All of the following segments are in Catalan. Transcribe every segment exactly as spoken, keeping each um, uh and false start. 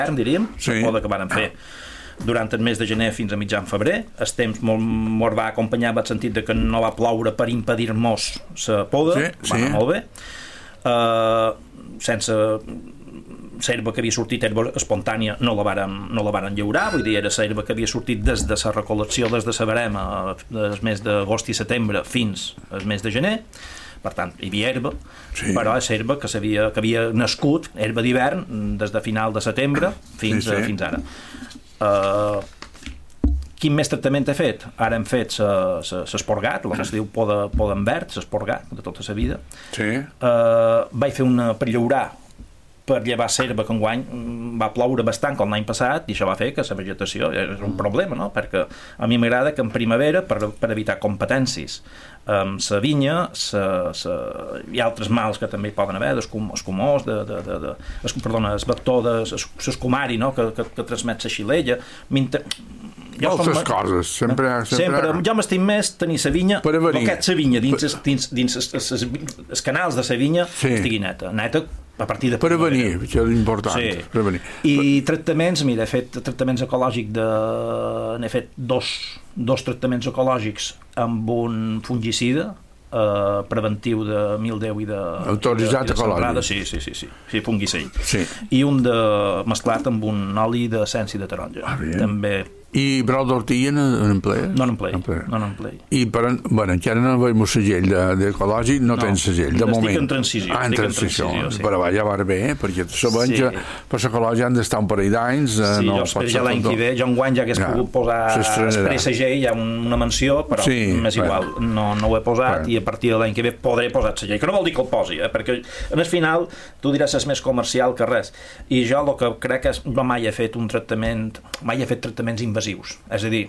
diríem, sí. la poda que vàrem fer durant el mes de gener fins a mitjan febrer. El temps molt, molt va acompanyar en el sentit de que no va ploure per impedir-nos la poda, sí, va anar sí. molt bé. Uh, sense l'herba que havia sortit, herba espontània, no la varen, no la varen llaurar, vull dir, era l'herba que havia sortit des de la recol·lecció, des de la verema, del mes d'agost i setembre fins al mes de gener. Per tant, hi havia herba, sí. però és herba que, que havia nascut, herba d'hivern, des de final de setembre fins, sí, sí. fins ara. Uh, quin més tractament he fet? Ara hem fet l'esporgat, el que es diu poda, poda en verd, l'esporgat de tota la vida. Sí. Uh, vaig fer una per llaurar, per llevar l'herba, que enguany va ploure bastant com l'any passat, i això va fer que la vegetació és un problema, no? Perquè a mi m'agrada que en primavera, per, per evitar competències amb la vinya, sa, sa, hi ha altres mals que també hi poden haver, escumós, de, de, de, de, es, perdona, el vector de l'escumari, no? que, que, que transmet la xilella. Moltes som... coses, sempre, sempre... sempre. Jo m'estim més tenir la vinya, el que és la vinya, dins, per... dins, dins es, es, es, els canals de la vinya, sí. estigui neta. Neta a partir de... Prevenir, que és important. Sí. Prevenir. I tractaments, mira, he fet tractaments ecològics de... n'he fet dos, dos tractaments ecològics amb un fungicida, eh, preventiu de mildeu i de... Autoritzat ecològic. Sí, sí, sí, sí, sí, fungicida. Sí. I un de mesclat amb un oli d'essència de taronja. Ah, també... I brou d'ortilla no n'emplea? No n'emplea, no n'emplea. I per, bueno, encara no veiem el segell d'ecològic, no, no tens segell, de moment. Estic en transició. Ah, en transició, en transició sí. Però va, ja va bé, eh? Perquè sabem sí. que per l'ecològic han d'estar un parell d'anys. Sí, no jo espero ja l'any que ve, jo enguany ja hagués ja, pogut posar el segell, hi ha una menció, però sí, m'és igual, no, no ho he posat, bueno. I a partir de l'any que ve podré posar el segell, que no vol dir que el posi, eh? Perquè en el final tu diràs és més comercial que res, i jo el que crec és no mai he fet un tractament, mai he fet tractaments invasius, és a dir,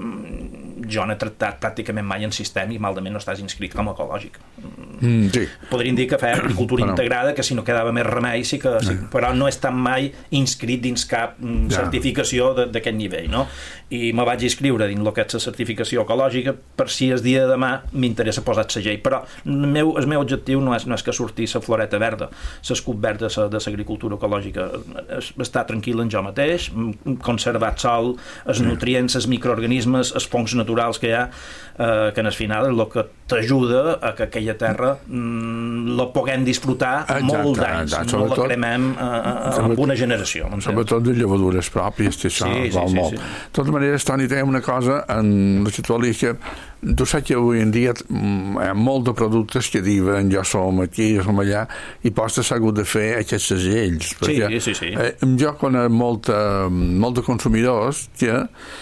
jo no he tractat pràcticament mai en sistema i malament no estàs inscrit com a ecològic. Mm, sí. Podríem dir que feia agricultura bueno. integrada, que si no quedava més remei, sí que, sí, però no he estat mai inscrit dins cap ja. certificació d'aquest nivell, no? I me vaig inscriure dins el que és la certificació ecològica per si el dia de demà m'interessa posar el segell, però el meu, el meu objectiu no és, no és que surti la floreta verda, l'escut verd de l'agricultura ecològica, estar tranquil en jo mateix, conservar el sol, els nutrients, els microorganismes, els fongs naturals que hi ha, eh, que en el final és el que t'ajuda a que aquella terra mm, la puguem disfrutar exacte, molts anys, no la cremem eh, en una generació. Sobretot de llevadures pròpies, que això sí, val sí, molt. Sí, sí. De totes maneres, Toni, té una cosa en la situació que tu saps que avui en dia hi ha molts de productes que diuen jo som aquí, jo som allà, i pots s'ha hagut de fer aquests segells. Perquè, sí, sí, sí. Eh, jo conec molta, molta consumidors que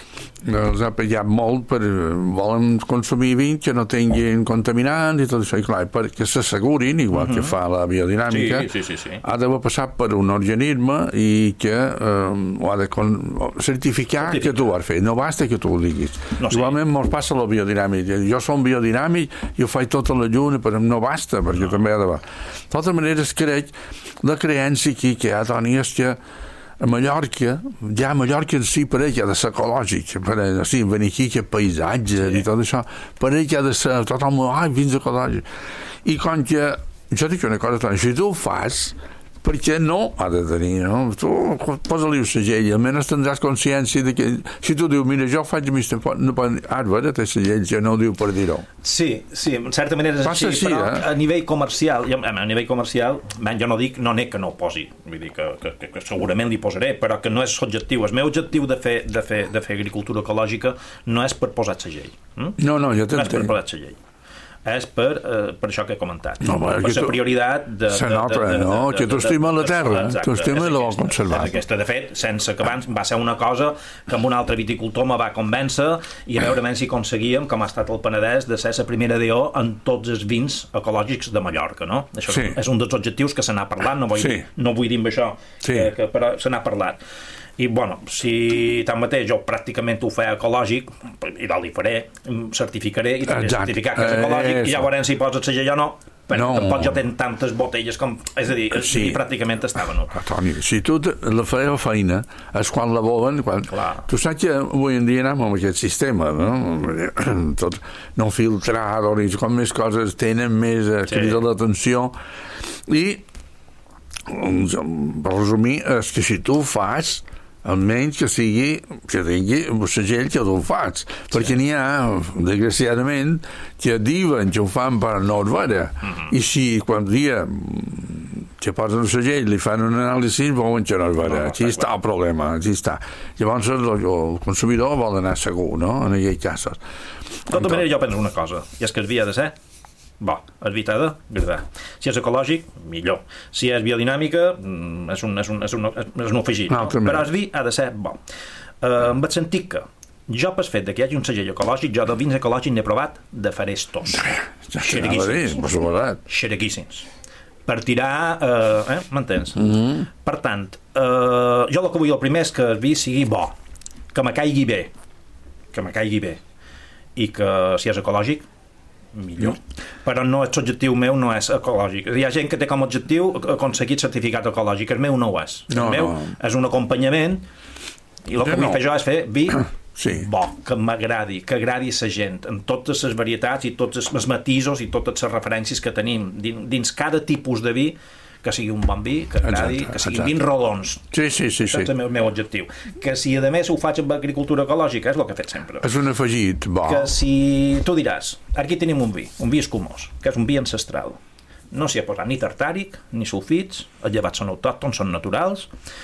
els ha pegat molt per volen consumir vi que no tinguin contaminants i tot això, i clar, perquè s'assegurin, igual uh-huh. que fa la biodinàmica, sí, sí, sí, sí. ha d'haver passat per un organisme i que eh, ho ha de con- certificar Certifica. que tu ho has fet, no basta que tu ho diguis. No, igualment sí. Mos passa la biodinàmica, jo som biodinàmic i ho faig tota la lluna, però no basta, perquè no. també ha d'haver. De totes maneres, crec, la creença aquí que hi ha, Toni, és que a Mallorca, ja a Mallorca en si pareix que ha de ser ecològic, pareix, sí, venir aquí que paisatge sí. i tot això, pareix que ha de ser tothom, ai, vins ecològic. I com que, jo dic una cosa, Toni, si tu ho fas, perquè no ha de tenir, no? Tu posa-li un segell, almenys tindràs consciència de que, si tu dius, mira, jo faig mig temporal, no pot... Ah, veure, té segell, ja no ho diu per dir-ho. Sí, sí, en certa manera és Passa així, així, però eh? a nivell comercial, a nivell comercial, ben, jo no dic, no n'he que no ho posi, vull dir que, que, que, que segurament li posaré, però que no és objectiu. El meu objectiu de fer, de fer, de fer agricultura ecològica no és per posar segell. Hm? No, no, jo t'entenc. No és per posar segell. És per, eh, per això que he comentat. No, per la prioritat de... Se nota, de, de, no? De, de, que tu estimes la terra, exacte, tu estimes i la vol conservar. Aquesta, de fet, sense que abans va ser una cosa que amb un altre viticultor me va convèncer i a veure si aconseguíem, com ha estat el Penedès, de ser la primera D O en tots els vins ecològics de Mallorca, no? Això sí. és un dels objectius que se n'ha parlat, no vull, sí. dir, no vull dir amb això, sí. que, que, però se n'ha parlat. I, bueno, si tanmateix jo pràcticament ho feia ecològic, i dalt hi faré, certificaré i també certificar que és ecològic, eh, i ja veurem si pots el segell o no, però no. tampoc jo tenc tantes botelles com... És a dir, sí. pràcticament estava, no? Toni, si tu la feia feina, és quan la volen... Quan... Tu saps que avui en dia anem amb aquest sistema, no? Tot no filtrar, com més coses tenen, més sí. crida l'atenció, i per resumir, és que si tu ho fas, almenys que sigui, que tingui el segell que tu ho fas, perquè sí. N'hi ha, desgraciadament, que diuen que ho fan per no ho veure, uh-huh. I si quan dia que posen el segell, li fan un anàlisi, volen que no ho veure, no, aquí està el problema, aquí està. Llavors el, el consumidor vol anar segur, no?, en aquells casos. De tota manera, jo penso una cosa, i és que el vi ha de ser bo, el vi t'ha d'agradar. Si és ecològic, millor. Si és biodinàmica, és un, és un, és un, és un afegit. No? Però el vi ha de ser bo. Uh, en el sentit que jo, pel fet que hi hagi un segell ecològic, jo de vins ecològics n'he provat de farestos. Xerequíssims. Xerequíssims. Per tirar... Uh, eh? M'entens? Mm-hmm. Per tant, uh, jo el que vull el primer és que el vi sigui bo, que me caigui bé, que me caigui bé, i que si és ecològic, millor. Mm. Però no, el objectiu meu no és ecològic. Hi ha gent que té com a objectiu aconseguir certificat ecològic. El meu no ho és. El no, meu no. És un acompanyament i el que vull no. fer jo és fer vi sí. bo, que m'agradi, que agradi a la gent, en totes les varietats i tots els matisos i totes les referències que tenim dins cada tipus de vi, que sigui un bon vi, que agradi, exacte, que siguin exacte. Vins rodons. Sí, sí, sí. Aquest sí. és el meu objectiu. Que si, a més, ho faig amb agricultura ecològica, és el que he fet sempre. És un afegit, bo. Que si tu diràs, aquí tenim un vi, un vi escumós, que és un vi ancestral. No s'hi ha posat ni tartàric, ni sulfits, els llevats són autòctons, són naturals,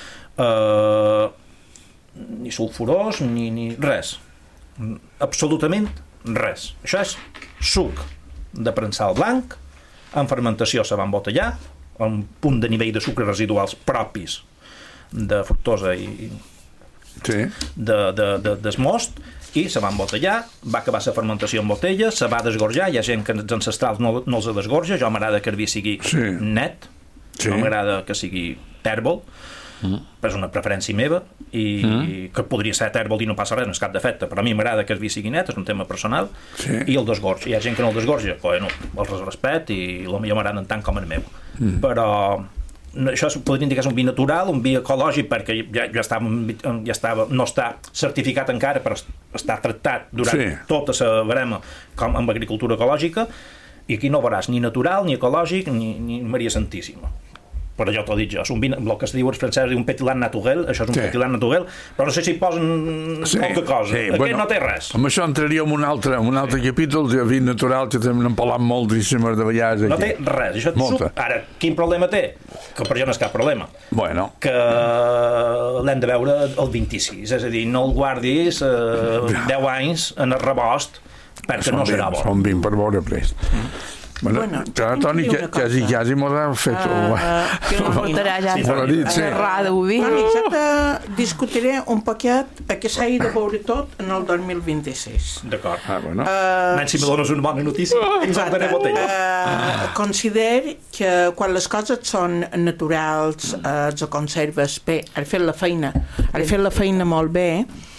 eh, ni sulfurós, ni, ni res. Absolutament res. Això és suc de prensal blanc, en fermentació se va embotellar, un punt de nivell de sucres residuals propis de fructosa i sí. de, de, de, d'esmost, i se va embotellar, va acabar la fermentació en botella, se va desgorjar, hi ha gent que els ancestrals no, no els desgorja, jo m'agrada que el vi sigui sí. net, sí. no m'agrada que sigui tèrbol, mm. però és una preferència meva, i mm. que podria ser tèrbol i no passa res, no és cap defecte, però a mi m'agrada que el vi sigui net, és un tema personal, sí. i el desgorja. Hi ha gent que no el desgorja, bueno, els respecte i el millor m'agraden tant com el meu. Mm. Però això podria indicar que és un vi natural, un vi ecològic, perquè ja, ja, estava, ja estava, no està certificat encara, però està tractat durant sí. tota la barema com amb agricultura ecològica, i aquí no veuràs ni natural, ni ecològic, ni, ni Maria Santíssima. Però jo t'ho dic jo, és un vi, el que es diu els francesos, un petit lat naturel, això és un sí. petit lat naturel, però no sé si hi posen sí. qualque cosa. Sí. Aquest bueno, no té res. Amb això entraria en un altre, un altre sí. capítol de vi natural, que també n'hem parlat moltíssimes de vegades. No té res. Això suc, ara, quin problema té? Que per jo no és cap problema. Bueno. Que l'hem de veure el vint-i-sis, és a dir, no el guardis eh, deu anys en el rebost, perquè són no serà bo. Són vint per veure pres. Mm. Bueno, bueno, clar, Toni, que, quasi, quasi m'ho ha fet... Uh, que no votarà ja sí, errada, ho dic. Toni, ja te discutiré un poquet que s'ha de veure tot en el dos mil vint-i-sis. D'acord. Ah, bueno. Uh, Nancy, me dones una bona notícia. Exacte. Uh, considero que quan les coses són naturals, uh, les conserves bé, has fet la feina, has fet la feina molt bé,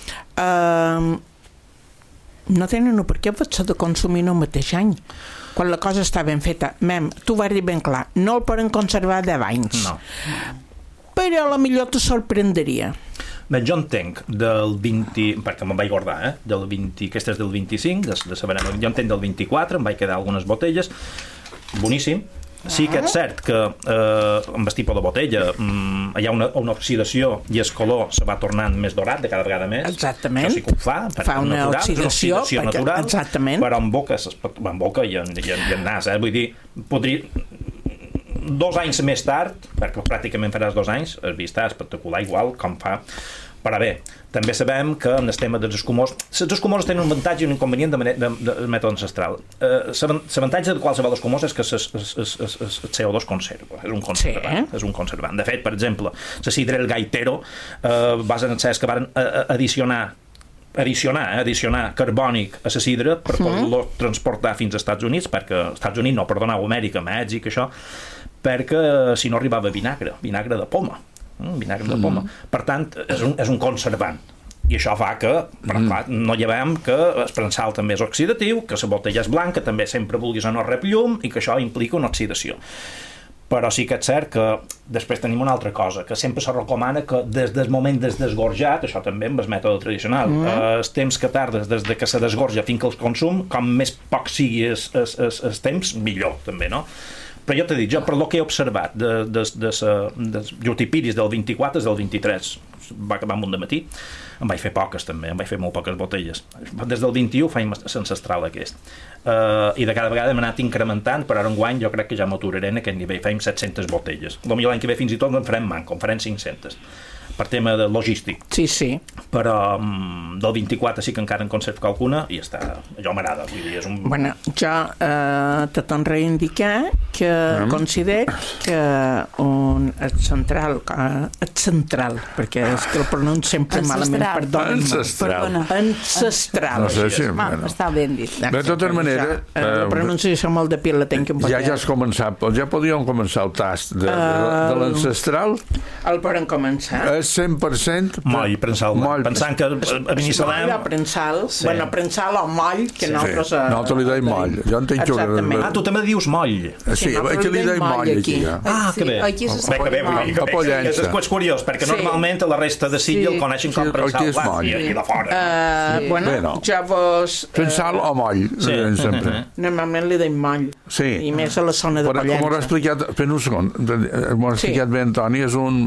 uh, no tenen per què haver-se de consumir el mateix any. Quan la cosa està ben feta, mem, tu vas dir ben clar, no el poden conservar deu anys. No. Però a la millor te sorprendria. Bé, jo entenc del vint, perquè me'n vaig guardar, eh? Del vint, aquesta és del vint-i-cinc, de, de saber, jo entenc del vint-i-quatre, em vaig quedar algunes botelles, boníssim. Sí que és cert que eh, amb el tipus de botella mm, hi ha una, una oxidació i el color se va tornant més dorat de cada vegada més. Exactament. Això sí que ho fa, fa una natural, oxidació, una oxidació perquè, natural, exactament. Però en boca, en boca i en, i en, i en nas, eh? Vull dir, podria... Dos anys més tard, perquè pràcticament faràs dos anys, el vi està espectacular igual com fa. Però bé, també sabem que en el tema dels escumós, els escumós tenen un avantatge i un inconvenient de, de, de, de mètode ancestral. Eh, l'avantatge de qualsevol escumós és que el C O dos conserva, és un conservant, sí. és un conservant. De fet, per exemple, la sidra El Gaitero, eh, basen en cers que van addicionar addicionar, eh, addicionar carbònic a la sidra per mm. poder-lo transportar fins als Estats Units, perquè als Estats Units, no, perdoneu, Amèrica, Mèxic, això, perquè si no arribava vinagre, vinagre de poma. vinagre de poma. Mm. Per tant, és un, és un conservant. I això fa que, però mm. clar, no llevem que el prensal també és oxidatiu, que la botella és blanca, també sempre vulguis o no rep llum, i que això implica una oxidació. Però sí que és cert que després tenim una altra cosa, que sempre se recomana que des del moment des desgorjat, això també amb el mètode tradicional, mm. eh, els temps que tardes des de que se desgorja fins que el consum, com més poc sigui el temps, millor, també, no? Però jo t'he dit, jo per lo que he observat de, de, de, de, de Jutipiris del vint-i-quatre del vint-i-tres, va acabar un dematí, em vaig fer poques també, em vaig fer molt poques botelles. Des del vint-i-u faig l'ancestral aquest. Uh, I de cada vegada hem anat incrementant, però ara enguany jo crec que ja m'aturaré en aquest nivell, faig set-centes botelles. Potser l'any que ve fins i tot en farem manco, en farem cinc-centes. Per tema de logístic. Sí, sí. Però um, del vint-i-quatre sí que encara en conservo alguna i està, allò m'agrada. Vull dir, és un... Bueno, jo eh, te torno a indicar que mm. considero que un, el central, eh, el central, perquè és que el pronuncio sempre malament, perdona. Ancestral. Ancestral. No sé si... Ah, bueno. Està ben dit. De tota manera... Ja, eh, la pronunciació molt de pila tenc un poc... Ja, ja has començat, ja podíem començar el tast de, de, de l'ancestral. El podem començar. És cent per cent moll, prensal, moll. Pensant que a Binissalem... Moll o prensal, sí. Bueno, prensal o moll, que sí. nosaltres... Sí. Nosaltres li deim moll. Jo entenc que... Ah, tu també dius moll. Sí, sí que li deim moll aquí. Ah, que bé. Aquí se sap moll. A Pollença. És curiós, perquè normalment a la resta de Silla el coneixen com prensal. Aquí és moll. I aquí de fora. Bueno, ja vos... Prensal o moll, sempre. Normalment li deim moll. Sí. I més a la zona de Pollença. Com ho ha explicat, per un segon, m'ho ha explicat bé Antoni, és un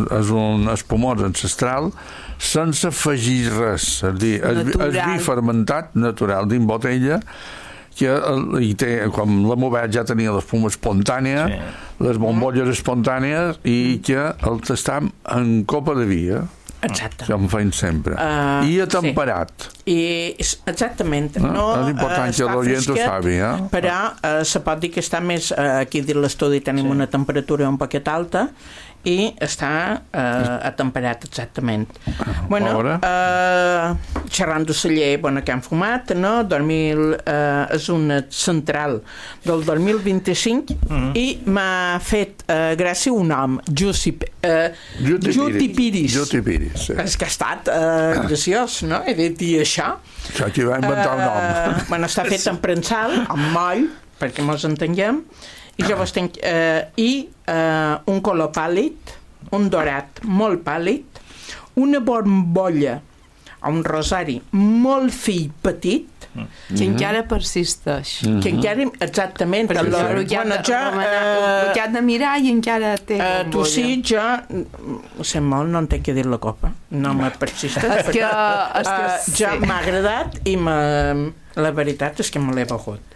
espumós ancestral sense afegir res, és a dir, el vi fermentat natural dins botella que hi té, com la Movet ja tenia l'espuma espontània, sí. les bombolles espontànies i que el tastam en copa de vi, eh? Exacte. Que em feien sempre. Uh, I atemperat. Sí. I exactament. No, no és important uh, que l'oient ho sabi, eh? Però uh, se pot dir que està més... Uh, aquí dins l'estudi tenim sí. una temperatura un poquet alta i està uh, atemperat exactament. Bueno, uh, xerrant de celler, bueno, que han fumat, no? dos mil, uh, és una central del dos mil vint-i-cinc mm-hmm. i m'ha fet uh, gràcia un nom, Jutipiris. Uh, Jutipiris. Jutipiris, sí. És que ha estat uh, graciós, no? He dit, i això? Això aquí va inventar uh, un nom. Bueno, està fet en prensal, amb moll, perquè mos entenguem, i jo vos tenc... Eh, I eh, un color pàl·lid, un dorat molt pàl·lid, una bombolla, un rosari molt fi petit, que mm-hmm. encara persisteix. Mm-hmm. Que encara, exactament. Perquè lo, el que, bueno, ha de, jo, eh, que ha de mirar i encara té eh, bombolla. Tu sí, jo, ho sé molt, no entenc què dir la copa. No me persisteix. És que, és que uh, sí. Jo m'ha agradat i la veritat és que me l'he begut.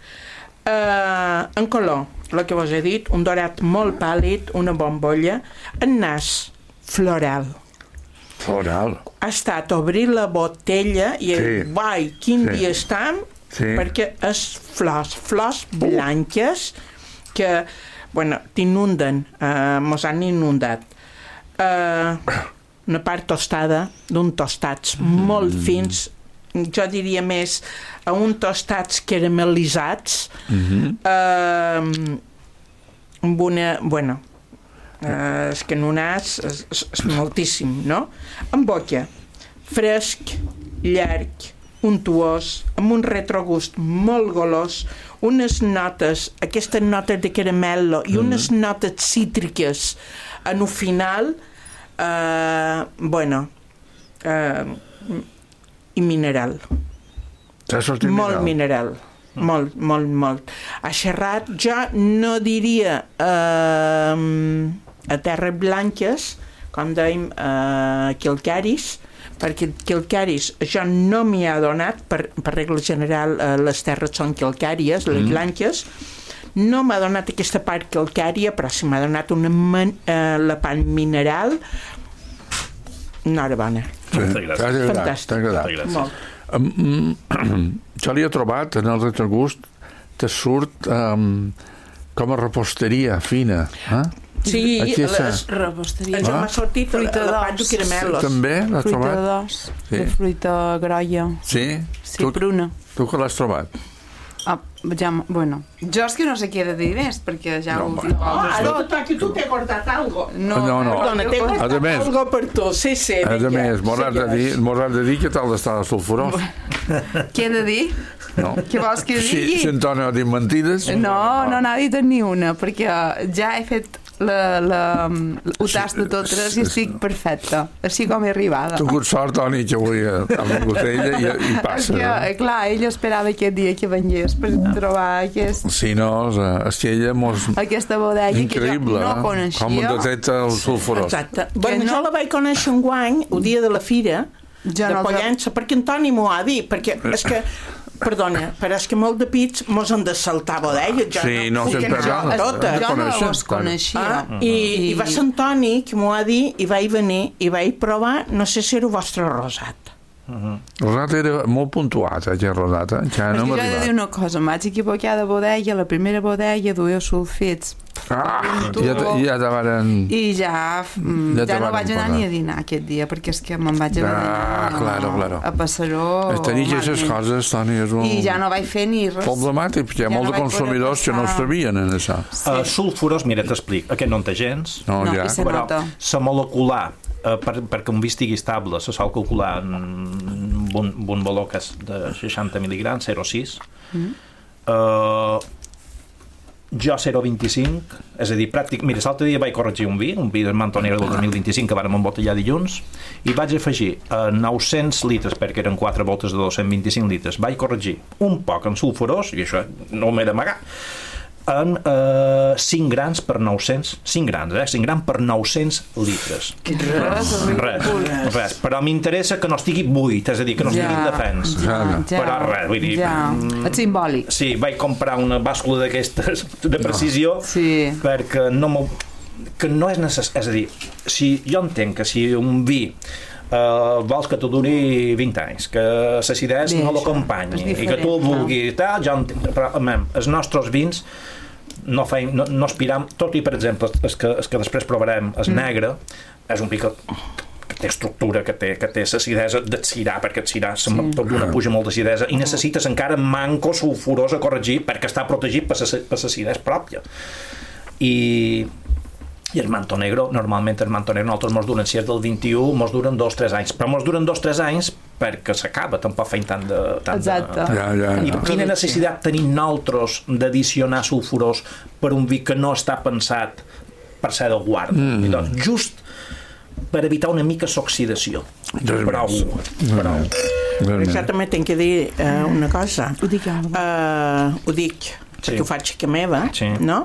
Uh, en color, el que vos he dit, un dorat molt pàl·lid, una bombolla, en nas floral. Floral. Ha estat obrir la botella i sí. Vai, quin sí. dia estam, sí. perquè és flors, flors blanques que, bueno, t'inunden, uh, mos han inundat. Uh, una part tostada d'un tostats mm. molt fins, jo diria més a un tostats caramelitzats mm-hmm. eh, amb una, bueno eh, és que en un as és, és, és moltíssim, no? En boca, fresc, llarg, untuós, amb un retrogust molt golós, unes notes, aquestes notes de caramel i unes mm-hmm. notes cítriques en el final, eh, bueno, eh, i mineral. Molt mineral. Mm. Molt, molt, molt. Ha xerrat, jo no diria eh, a terres blanques, com dèiem, eh, calcaris, perquè calcaris jo no m'hi ha donat, per, per regla general eh, les terres són calcàries, les mm. blanques, no m'ha donat aquesta part calcària, però si m'ha donat una man, eh, la part mineral, no era bona. Sí, t'ha agradat, t'ha agradat. Molt. Um, jo li he trobat en el retrogust te surt um, com a reposteria fina, eh? Sí, aquesta... les reposteria. Jo m'ha sortit fruita la part de caramelos. També l'has trobat? Fruita d'os, sí. De fruita grolla. Sí? Sí, tu, pruna. Tu que l'has trobat? Ah, ja, bueno, jo és que no sé què he de dir més, perquè ja no, ho dic. Ah, ara que tu t'he cortat algo. No, no, no. Perdona, t'he cortat més, algo per tu. Sí, sí. A més, m'ho has de dir, m'ho has de dir que tal d'estar sulfurós. Què he de dir? No. Què vols que digui? Si, si Antonio ha dit mentides... No, no n'ha dit ni una, perquè ja he fet la, la, ho tasto tot tres i estic perfecta. Així com he arribada. Tu tingut sort, Toni, que avui ha vingut ella i, i passa. Que, eh? Clar, ella esperava aquest dia que vengués per trobar aquest... Sí, no, és que ella mos... Aquesta bodega increïble, que jo no coneixia. Com un detecte el sulfurós. Exacte. Bueno, no... jo la vaig conèixer un guany, el dia de la fira, ja de no Pollença, el... perquè en Toni m'ho ha dit, perquè és que... Perdona, però és que molt de pits mos han de saltar bodegues. Jo sí, no, no sempre no, tota. Jo no les coneixia. Ah, i, I, I va ser Antoni que m'ho ha dit i vaig venir i vaig provar, no sé si era el vostre rosat. Uh-huh. Rosat era molt puntuat, aquest rosat, eh? Ja no jo he de dir una cosa, em vaig equivocar de bodega, la primera bodega duia sulfits. Ah, ja, ja te varen... I ja, ja, ja no vaig anar ni a dinar aquest dia, perquè és que me'n vaig a ah, claro, claro. a Passaró... Tenir aquestes coses, Toni, és un... I ja no vaig fer ni res. Problemàtic, perquè hi ha ja molts no de consumidors que no ho sabien en això. Sí. Uh, sulfurós, mira, t'explic, aquest no en té gens. No, no ja. Però la molecular, uh, per, perquè un vi estigui estable, se sol calcular en un, un valor que és de seixanta mil·ligrams, zero coma sis. Mm. Uh, jo zero coma vint-i-cinc, és a dir, pràctic... Mira, l'altre dia vaig corregir un vi, un vi del Manto Negro del dos mil vint-i-cinc que vàrem embotellar dilluns, i vaig afegir a nou-cents litres, perquè eren quatre voltes de dos-cents vint-i-cinc litres, vaig corregir un poc en sulfurós, i això no m'he d'amagar, en eh, cinc grans per nou-cents, cinc grans, eh? cinc grams per nou-cents litres. Res, res, res. Però m'interessa que no estigui buit, és a dir, que no estigui ja, indefens. Ja, ja, però res, vull dir... Ja. Et simbòlic. Sí, vaig comprar una bàscula d'aquestes de precisió, no. Sí. perquè no m'ho... que no és necessari, és a dir, si jo entenc que si un vi Uh, vols que t'ho duri vint anys, que l'acidesa no l'acompanyi i que tu el vulguis i tal, ja entenc, però man, els nostres vins no, feim, no, no aspiram, tot i per exemple el que, el que després provarem, el mm. negre és un vi que, que té estructura, que té, que té l'acidesa de cirar, perquè el cirar sí. tot d'una puja molt d'acidesa i necessites encara manco sulfurós a corregir perquè està protegit per l'acidesa pròpia. I i el Manto Negro, normalment el Manto Negro nosaltres mos duren, si és del vint-i-u, mos duren dos o tres anys, però mos duren dos o tres anys perquè s'acaba, tampoc feim tant de... Tant Exacte. De... Ja, ja, ja. I quina necessitat tenim nosaltres d'addicionar sulfurós per un vi que no està pensat per ser de guarda? Mm. I doncs, just per evitar una mica l'oxidació. Prou, prou. Jo també tinc que dir uh, una cosa. Ho dic, uh, ho dic, perquè sí. ho faig que meva, sí. no?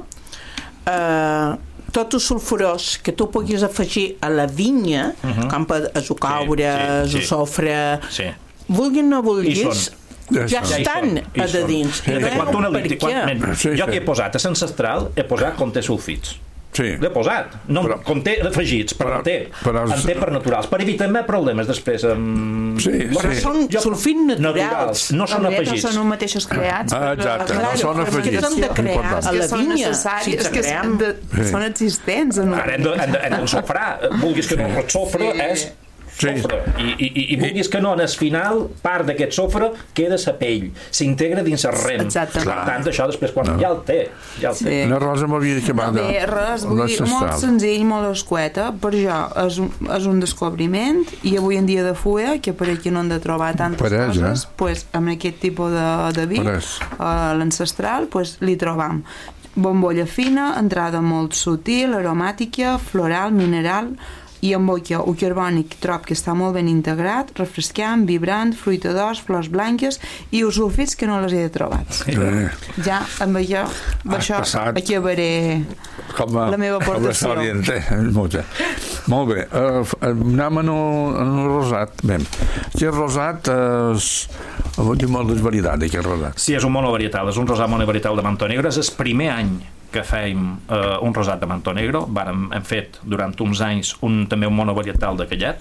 Uh, tot el sulfurós que tu puguis afegir a la vinya, uh-huh. com el coure, el sí, sí, sí. sofre, sí. vulguin o no vulguis, ja, ja estan a de dins. Sí, sí. Quan una lític, quan, sí, jo que he posat a l'ancestral, he posat conté sulfits. Sí. L'he posat. No, però, conté afegits, però, però en té. Però, en té per naturals. Per evitar més problemes després amb... Sí, bueno, sí. Són jo, sulfits naturals. naturals. No són afegits. No són els mateixos creats. Ah, exacte. No són afegits. Que són de crear a la vinya. Si és que de, sí. són existents. Ara hem d'ensofrar. Vulguis que no el sofre és... Sí. I, i, i vulguis que no, en el final part d'aquest sofre queda la pell, s'integra dins el rem. Exacte. Per tant, això després quan no. ja el té, ja el sí. té. Una rosa m'havia dit que va de... Bé, res, vull dir, molt senzill, molt escueta, per jo és un, és un descobriment i avui en dia de fulla, que per aquí no han de trobar tantes Pareix, coses, eh? pues, amb aquest tipus de, de vi, uh, l'ancestral, pues, li trobam. Bombolla fina, entrada molt sutil, aromàtica, floral, mineral, i amb boca o carbònic trob que està molt ben integrat, refrescant, vibrant, fruita d'os, flors blanques i els sulfits que no les he trobat. Sí. Ja amb això, amb això acabaré com a, la meva aportació. Molt bé. Molt bé. Uh, anem en un rosat. Bé, aquest rosat és... Vull dir moltes varietats, aquest rosat. Sí, és un monovarietal, és un rosat monovarietal de Manto Negro. És el primer any que fèiem eh, un rosat de Manto Negro. Vàrem, hem fet durant uns anys un, també un monovarietal de Callet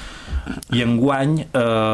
i enguany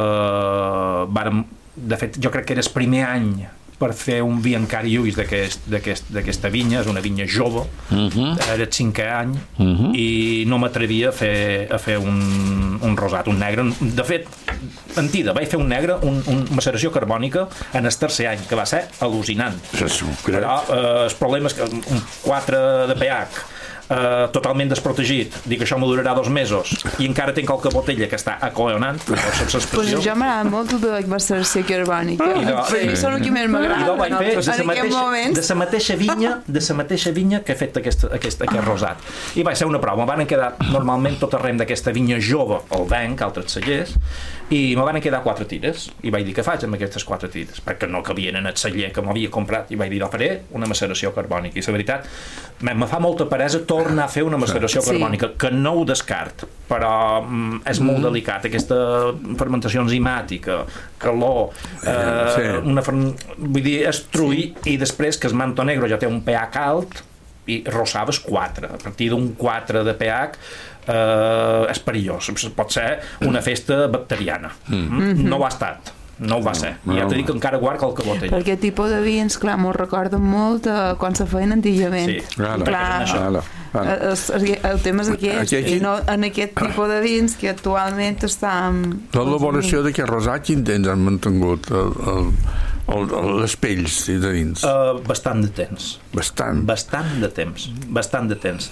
eh, vàrem, de fet jo crec que era el primer any per fer un vi encara lluís d'aquesta vinya, és una vinya jove, uh-huh. era el cinquè any, uh-huh. i no m'atrevia a fer, a fer un, un rosat, un negre. De fet, mentida, vaig fer un negre, un, un maceració carbònica en el tercer any, que va ser al·lucinant. Però eh, el problema és que un quatre de pH eh, totalment desprotegit, dic això m'ho durarà dos mesos i encara tinc qualque botella que està acollonant, pues jo m'agrada molt tota la maceració carbònica, per mi són el que més m'agrada en aquest moment, de la mateixa vinya de la mateixa vinya que he fet aquest, aquest, aquest rosat, i va ser una prova, me van quedar normalment tot arrem d'aquesta vinya jove al banc, altres cellers, i me van quedar quatre tires, i vaig dir què faig amb aquestes quatre tires, perquè no cabien en el celler que m'havia comprat, i vaig dir, no faré una maceració carbònica, i la veritat me fa molta peresa tornar a fer una maceració sí. carbònica, que no ho descart, però mm, és molt mm. delicat, aquesta fermentació enzimàtica, calor, eh, sí. una ferm... vull dir, estruir, i després que el Manto Negro ja té un pH alt, i rosaves quatre, a partir d'un quatre de pH eh, és perillós, pot ser una festa bacteriana, mm. no ho ha estat. No ho va ser. I ja t'he dit que encara guard qualque botella. Per aquest tipus de vins, clar, m'ho recorden molt eh, quan se feien antigament. Sí, clar, clar, el, el tema és aquest, aquí, aquí... i no en aquest tipus de vins que actualment està... L'elaboració d'aquest rosat, quin temps han mantingut el, el, el, el, les pells de dins? Uh, bastant de temps. Bastant? Bastant de temps. Bastant de temps.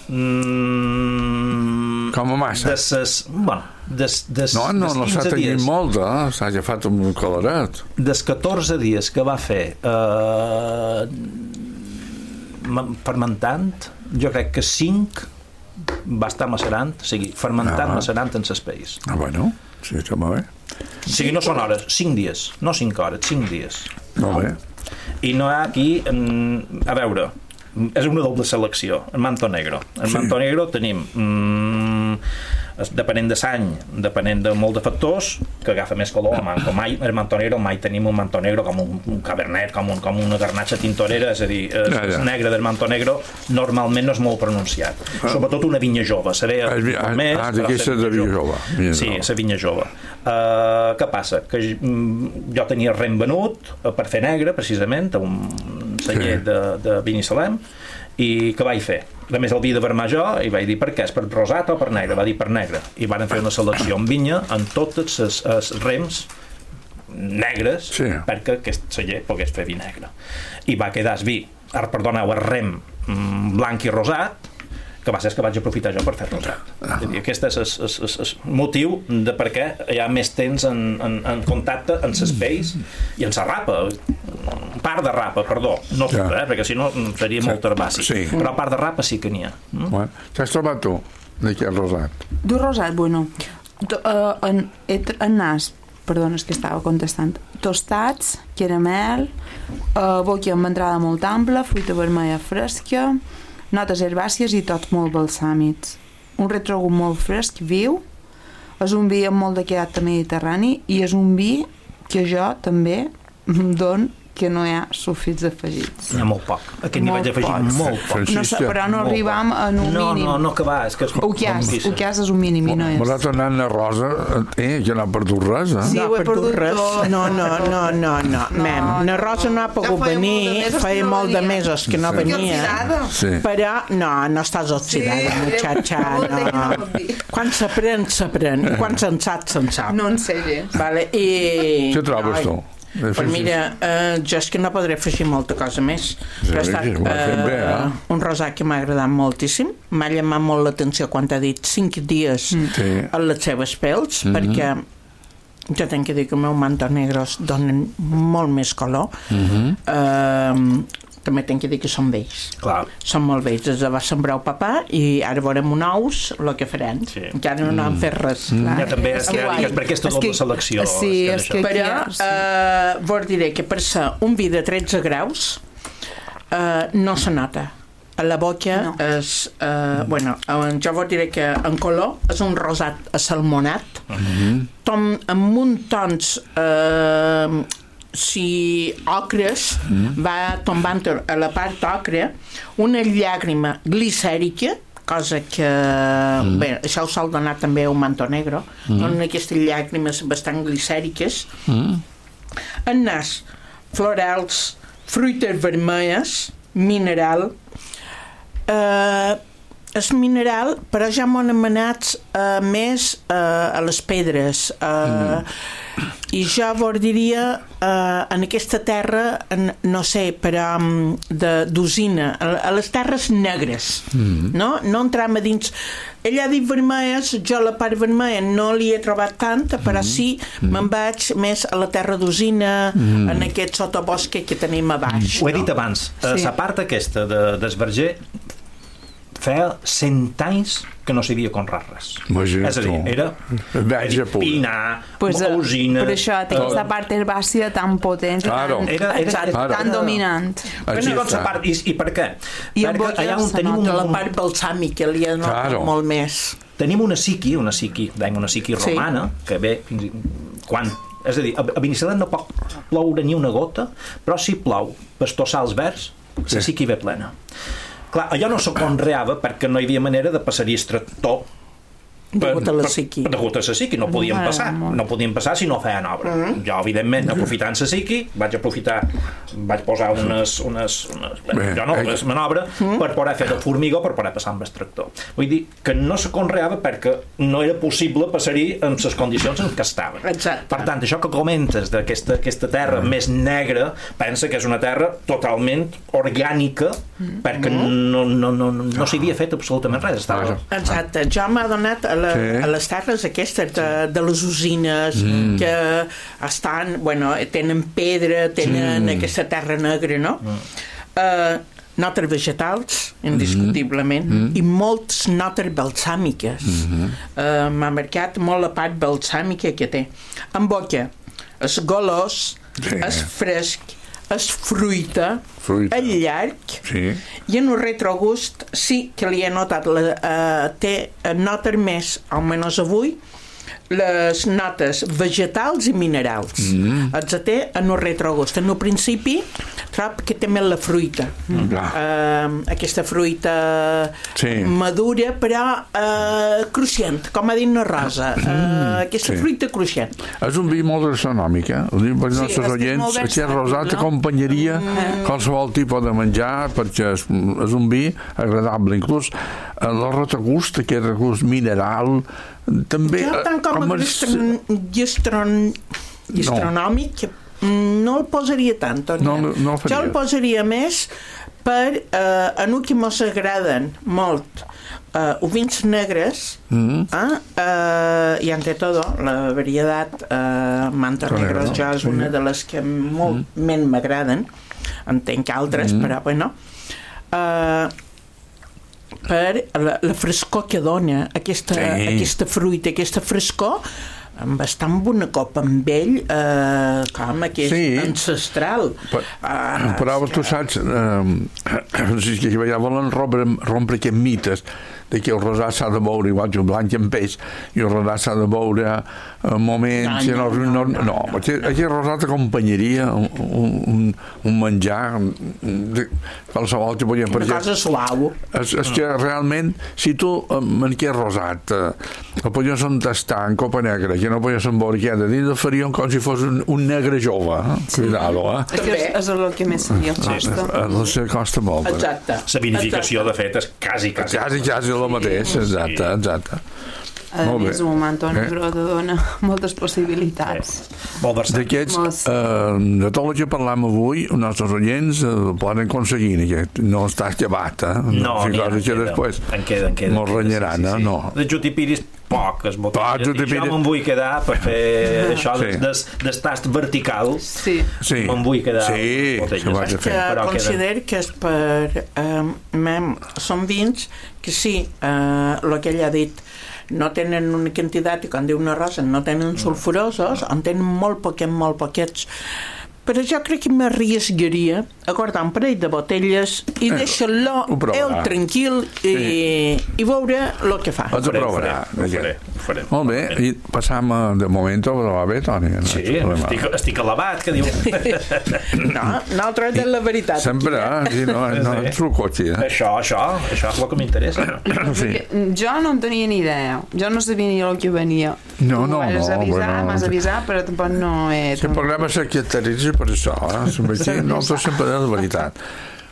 Mm, Com a massa? De ses, bueno, des, des, no, no, no s'ha tenyit molt, eh? S'ha agafat un colorat. Des catorze dies que va fer eh, fermentant, jo crec que cinc va estar macerant, o sigui, fermentant, ah, macerant en l'espais. Ah, bueno, sí, està molt bé. O sigui, no són hores, cinc dies, no cinc hores, cinc dies. Molt bé. I no hi ha aquí, a veure, és una doble selecció, el Manto Negro. El sí. Manto Negro tenim, mm, depenent de l'any, depenent de molt de factors, que agafa més color, com mai, el Manto Negro, mai tenim un Manto Negro com un, un cabernet, com, un, com una garnatxa tintorera, és a dir, el, ja, ja. el negre del Manto Negro normalment no és molt pronunciat. Ah. Sobretot una vinya jove, seria ah, més... Ah, aquesta de vinya jove. jove. Sí, la vinya jove. Uh, què passa? Que jo tenia rem venut per fer negre, precisament, a un celler sí. de, de Binissalem, i què vaig fer? A més el vi de vermar jo, i vaig dir per què? És per rosat o per negre? Va dir per negre. I van fer una selecció en vinya en tots els, els rems negres sí. perquè aquest celler pogués fer vi negre. I va quedar el vi, ara perdoneu, el rem blanc i rosat, que va ser que vaig aprofitar jo per fer rosat. Ah. Aquest és el, el, el, el motiu de per què hi ha més temps en, en, en contacte amb l'espais i en la rapa. Part de rapa, perdó, no tota, ja. eh, perquè si no seria sí. molt herbàcia. Sí. Però part de rapa sí que n'hi ha. Mm? Bueno, t'has trobat tu, d'aquest rosat? Du rosat, bueno, to, uh, en, en nas, perdona, és que estava contestant, tostats, caramel, uh, boqui amb entrada molt ampla, fruita vermella fresca, notes herbàcies i tots molt balsàmics. Un retrogut molt fresc, viu, és un vi amb molt de quedat mediterrani i és un vi que jo també don que no hi ha sulfits afegits. Hi ha molt poc. Aquest n'hi vaig afegir poc. molt poc. No, però no arribam a un no, mínim. No, no, que va. És que és ho que has, ho que has és un mínim i no és. M'ha tornat a Rosa, eh, que no ha perdut res, eh? Sí, ho he perdut res. No, no, no, no, no. Mem, na Rosa no ha pogut venir, feia molt de mesos que no venia, però no, no estàs oxidada, muchacha, no. Quan s'aprèn, s'aprèn, i quan se'n sap, se'n sap. No en sé gens. Vale, i... Què trobes tu? Però mira, uh, jo és que no podré afegir molta cosa més, sí, però ha estat uh, bé, eh? un rosat que m'ha agradat moltíssim, m'ha llamat molt l'atenció quan t'ha dit cinc dies sí. a les seves pels, mm-hmm. perquè jo tenc que dir que el meu Manto Negros donen molt més color. Mm-hmm. uh, també tenc que dir que són vells. Clar. Són molt vells. Es va sembrar el papà i ara veurem un ous el que farem. Sí. Encara no mm. han fet res. Mm. Ja també és, que, és per aquesta doble selecció. Sí, és que, però uh, vos diré que per ser un vi de tretze graus uh, no se nota. A la boca no. és... Uh, bueno, jo vos diré que en color és un rosat asalmonat, mm-hmm. tom, amb un tons... Uh, si ocres mm. va tombant a la part ocre una llàgrima glicèrica, cosa que mm. bé, això ho sol donar també un Manto Negro, mm. donen aquestes llàgrimes bastant glicèriques, mm. en nas florals, fruites vermelles, mineral, eh, és mineral, però ja m'ho han anomenat uh, més uh, a les pedres. Uh, mm. I jo vos diria, uh, en aquesta terra, en, no sé, però um, d'usina, a, a les terres negres, mm. no? No entram a dins... Ella ha dit vermelles, jo la part vermella no li he trobat tanta, però mm. sí, mm. me'n vaig més a la terra d'usina, mm. en aquest sotobosque que tenim a baix. Ho he dit abans, sí. La part aquesta de, d'Esverger feia cent anys que no sabia conrar res. Imagina't és a dir, era, era pinar, pues, usina... Per això té aquesta part herbàcia tan potent, claro. tan, era, era, tan, tan dominant. Però doncs, part, i, I per què? I Perquè allà on tenim una... la part balsàmica li ha notat claro. Molt més. Tenim una psiqui, una psiqui, una psiqui romana, sí. Que ve fins quan... És a dir, a Binissalem no pot ploure ni una gota, però si plou pastossals verds, la sí. Psiqui ve plena. Clar, allò no se conreava perquè no hi havia manera de passar-hi tractor degut a la psiqui. Degut a la psiqui, no podien passar. No podien passar si no feien obra. Mm. Jo, evidentment, aprofitant la psiqui, vaig aprofitar, vaig posar unes... unes, unes bé, jo no, unes manobra mm. per poder fer de formigó, per poder passar amb el tractor. Vull dir que no se conreava perquè no era possible passar-hi en les condicions en què estaven. Exacte. Per tant, això que comentes d'aquesta aquesta terra mm. més negra, pensa que és una terra totalment orgànica mm. perquè mm. no, no, no, no, no s'hi havia fet absolutament res. Estava... Exacte. Jo m'ha donat a, la, sí. a les terres aquestes de, de les usines mm. que estan, bueno, tenen pedra, tenen mm. aquesta terra negra, no? Mm. Uh, notes vegetals, indiscutiblement, mm. i moltes notes balsàmiques. Mm-hmm. Uh, m'ha marcat molt la part balsàmica que té. En boca, és golós, sí. És fresc, és fruita, fruita. És llarg, sí. I en un retrogust sí que li he notat, la, uh, té notes més, almenys avui, les notes vegetals i minerals. Mm. Els té en un retrogust. En un principi trob que té més la fruita. Mm. Uh, aquesta fruita sí. Madura, però uh, cruixent, com ha dit la Rosa. Uh, aquesta sí. Fruita cruixent. És un vi molt gastronòmic, eh? Ho dic per els sí, nostres oients. Aquest rosat no? Acompanyaria mm. qualsevol tipus de menjar, perquè és, és un vi agradable. Inclús uh, el retrogust, aquest regust mineral, també... Jo tant com, com a gastron... gastron... gastronòmic no. no el posaria tant, no, no jo el posaria més per eh, en un que mos agraden molt eh, ovins negres mm-hmm. eh, eh, i ante todo la varietat eh, manta negres ja és una de les que molt mm-hmm. m'agraden, entenc altres mm-hmm. però bueno eh, per la, la frescor que dona aquesta, sí. Aquesta fruita, aquesta frescor amb bastant bona copa amb ell eh, com aquest sí. Ancestral però, ah, però tu que... saps eh, que ja volen rompre, rompre aquests mites de que el rosat s'ha de beure igual que un blanc en peix i el rosat s'ha de beure en moments no, no, no, no, no. Aquest, aquest rosat acompanyaria un, un, un menjar de qualsevol que podíem una cosa suau és, és que realment si tu en aquest rosat eh, el podies tastar en copa negra que no podies beure que de dins el farien com si fos un, un negre jove eh? Sí. Cuidado eh? També és el que més se li costa el que costa molt exacte la vinificació de fet és quasi quasi quasi, quasi el mateix, exacte, exacte. A més, un Antoni Broda dona moltes possibilitats. Molt d'aquests, eh, de tot el que parlam avui, els nostres oients eh, poden aconseguir, aquest. No està acabat, eh? No, si n'hi ha, que després en queda, en queda. Molt renyaran, eh? No. De Jutipiris poc es botelles, i jo me'n vull quedar per fer això sí. des, des tast vertical sí. Sí. Me'n vull quedar sí. botelles. És que considero que és per eh, mem, són vins que sí, eh, el que ell ha dit no tenen una quantitat i quan diu una rosa no tenen sulfurosos, en tenen molt poquet, molt poquets però jo crec que m'arriesgaria a guardar un parell de botelles i eh, deixar-lo el tranquil i, sí. I veure el que fa. Ho provarà. Ho faré, ho faré. Molt bé, i passam de moment a la bé, Toni. No sí, estic, estic alabat, que diu. No, nosaltres és la veritat. Sempre, aquí, sí, no, no ets el cotxe. Eh? Això, això, això és el que m'interessa. Sí. Jo no en tenia ni idea. Jo no sabia ni el que venia. No, no, no. M'has avisat, bueno, m'has avisat, però tampoc no he... Si el programa s'aquietaritza per això, eh? Aquí nosaltres sempre és la veritat.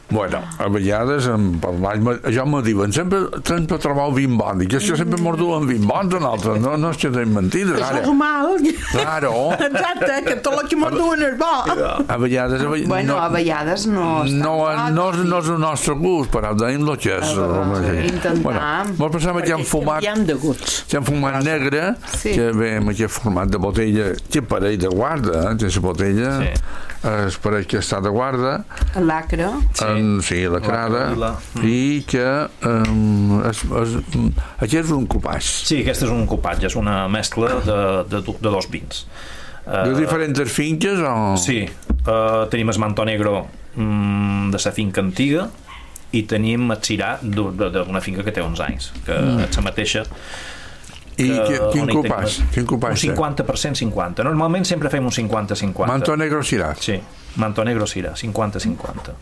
Bueno, a vegades jo me diuen sempre sempre trobau vin bon, dic, això sempre mos duen vin bons en altres, no, no és que tenim mentides. Això és mal. Claro. Exacte, que tot el que mos duen és bo. A vegades... Bueno, a vegades no no, no, no és el nostre gust, però deim el que és. Intentam. Mos pensem que hem fumat que hem fumat negre, que ve amb aquest format de botella, que parell de guarda, aquesta botella es pareix que està de guarda. L'acre. Sí, la crada, i que um, es, es, aquest és un copàs. Sí, aquest és un copatge, és una mescla de, de, de dos vins. De diferents finques? O... Sí, uh, tenim el Manto Negro um, de la finca antiga i tenim el Syrah d'una finca que té onze anys, que mm. és la mateixa. I que, quin copàs? Quin copàs? Un cinquanta per cent cinquanta. Normalment sempre fem un cinquanta cinquanta. Manto Negro Syrah? Sí, Manto Negro Syrah, cinquanta cinquanta.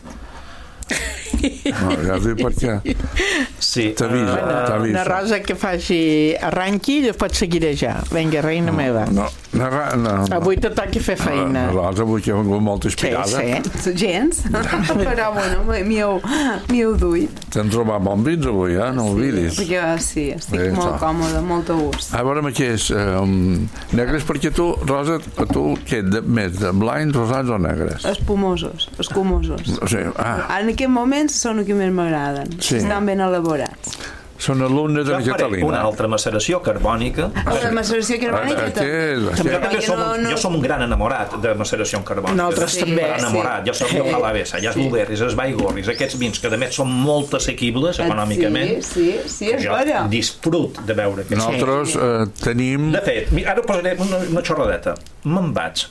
No, ja dic per què. Sí. T'avisa, uh, t'avisa. Una rosa que faci arranqui i després seguiré ja. Vinga, reina no, meva. No, no, no, no. Avui te toca fer feina. La rosa avui que ha vingut molt inspirada. Sí, sí. Gens. Però, bueno, m'hi heu duit. T'hem trobat bons vins avui, eh? No ho oblidis. Sí, perquè sí, estic Bé, molt còmode, molt a gust. A veure, què és? Um, negres perquè tu, Rosa, tu què? De, més de blancs, rosats o negres? Espumosos, escumosos. Sí, ah. En aquest moment són els que més m'agraden. Sí. Estan ben elaborats. Són alumnes de Catalina. Una altra maceració carbònica. Una maceració carbònica. Jo som, jo som un gran enamorat de maceració carbònica. Nosaltres sí. també. Enamorat. Jo soc jo a la Bessa, ja els blueberries, els baigorris, aquests vins que a més són molt assequibles econòmicament. Sí, sí, sí, és vera. Jo disfrut de veure aquests. Nosaltres eh, tenim... De fet, ara posaré una, una xorradeta. Me'n vaig.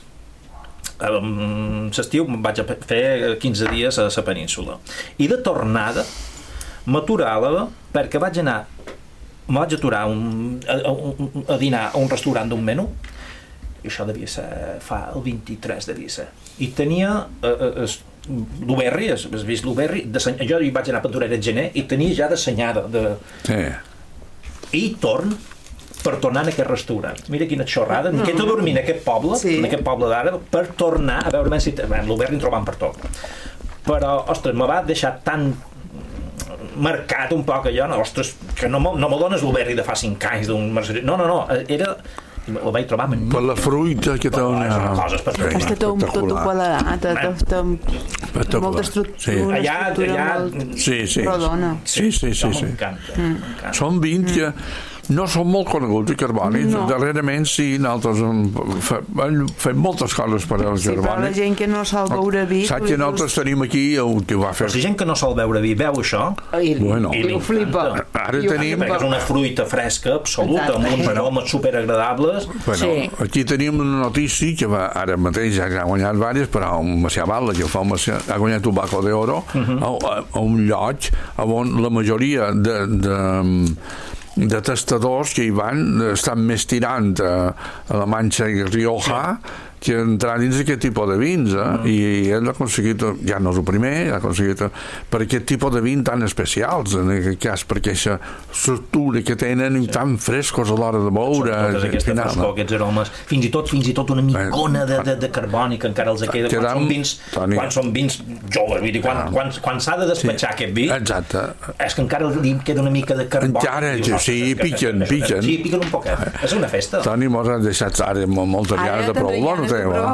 L'estiu me'n vaig a fer quinze dies a la península. I de tornada m'aturava perquè vaig anar me vaig aturar un, a, a, a dinar a un restaurant d'un menú i això devia ser fa el vint-i-tres devia ser i tenia eh, l'Uberri, has vist l'Uberri? Jo hi vaig anar a Penturera de gener i tenia ja d'assenyada de... sí. I torn per tornar a aquest restaurant. Mira quina xorrada. Em quedo dormint en aquest poble, sí. en aquest poble d'ara, per tornar a veure si... l'Uberri en trobam per tot. Però, ostres, me va deixar tan marcat un poc allò, no, ostres, que no me, no me dones l'Uberri de fa cinc anys d'un merceria. No, no, no, era... el vaig trobar magnífic. Per la fruita que té una... Està tot un quadradat, té molta estructura, allà, allà... sí, sí. rodona. Sí, sí, sí. sí. Mm. Són vins que no són molt coneguts, i carbònics. No. Darrerament sí, nosaltres hem fet moltes coses per als sí, carbònics. Però la gent que no sol beure vi... Saps que nosaltres tenim aquí el que va fer... Però si gent que no sol beure vi veu això i, bueno. i ho flipa. Ara tenim... Perquè és una fruita fresca, absoluta, amb uns aromes superagradables. Bueno, sí. Aquí tenim una notícia que va, ara mateix ja ha guanyat diverses, però un Macià Batlle, que fa un Macià, ha guanyat un Baco d'Oro, uh-huh. a, a un lloc on la majoria de... de de tastadors que hi van estan més tirant a, a la Manxa i Rioja sí. que entrar dins aquest tipus de vins eh? Mm. i ell ha aconseguit, ja no és el primer ha aconseguit per aquest tipus de vins tan especials en aquest cas perquè aquesta estructura que tenen sí. tan frescos a l'hora de beure totes aquesta final, frescor, no? Aquests aromes fins i tot fins i tot una micona de, de, de carbònic encara els queda quan són vins, quan són vins joves vull dir, quan, quan, quan s'ha de despatxar sí. aquest vi exacte. És que encara li queda una mica de carbònic encara, dius, sí, piquen, piquen sí, piquen un poquet, és una festa Toni mos has deixat ara moltes ganes de provar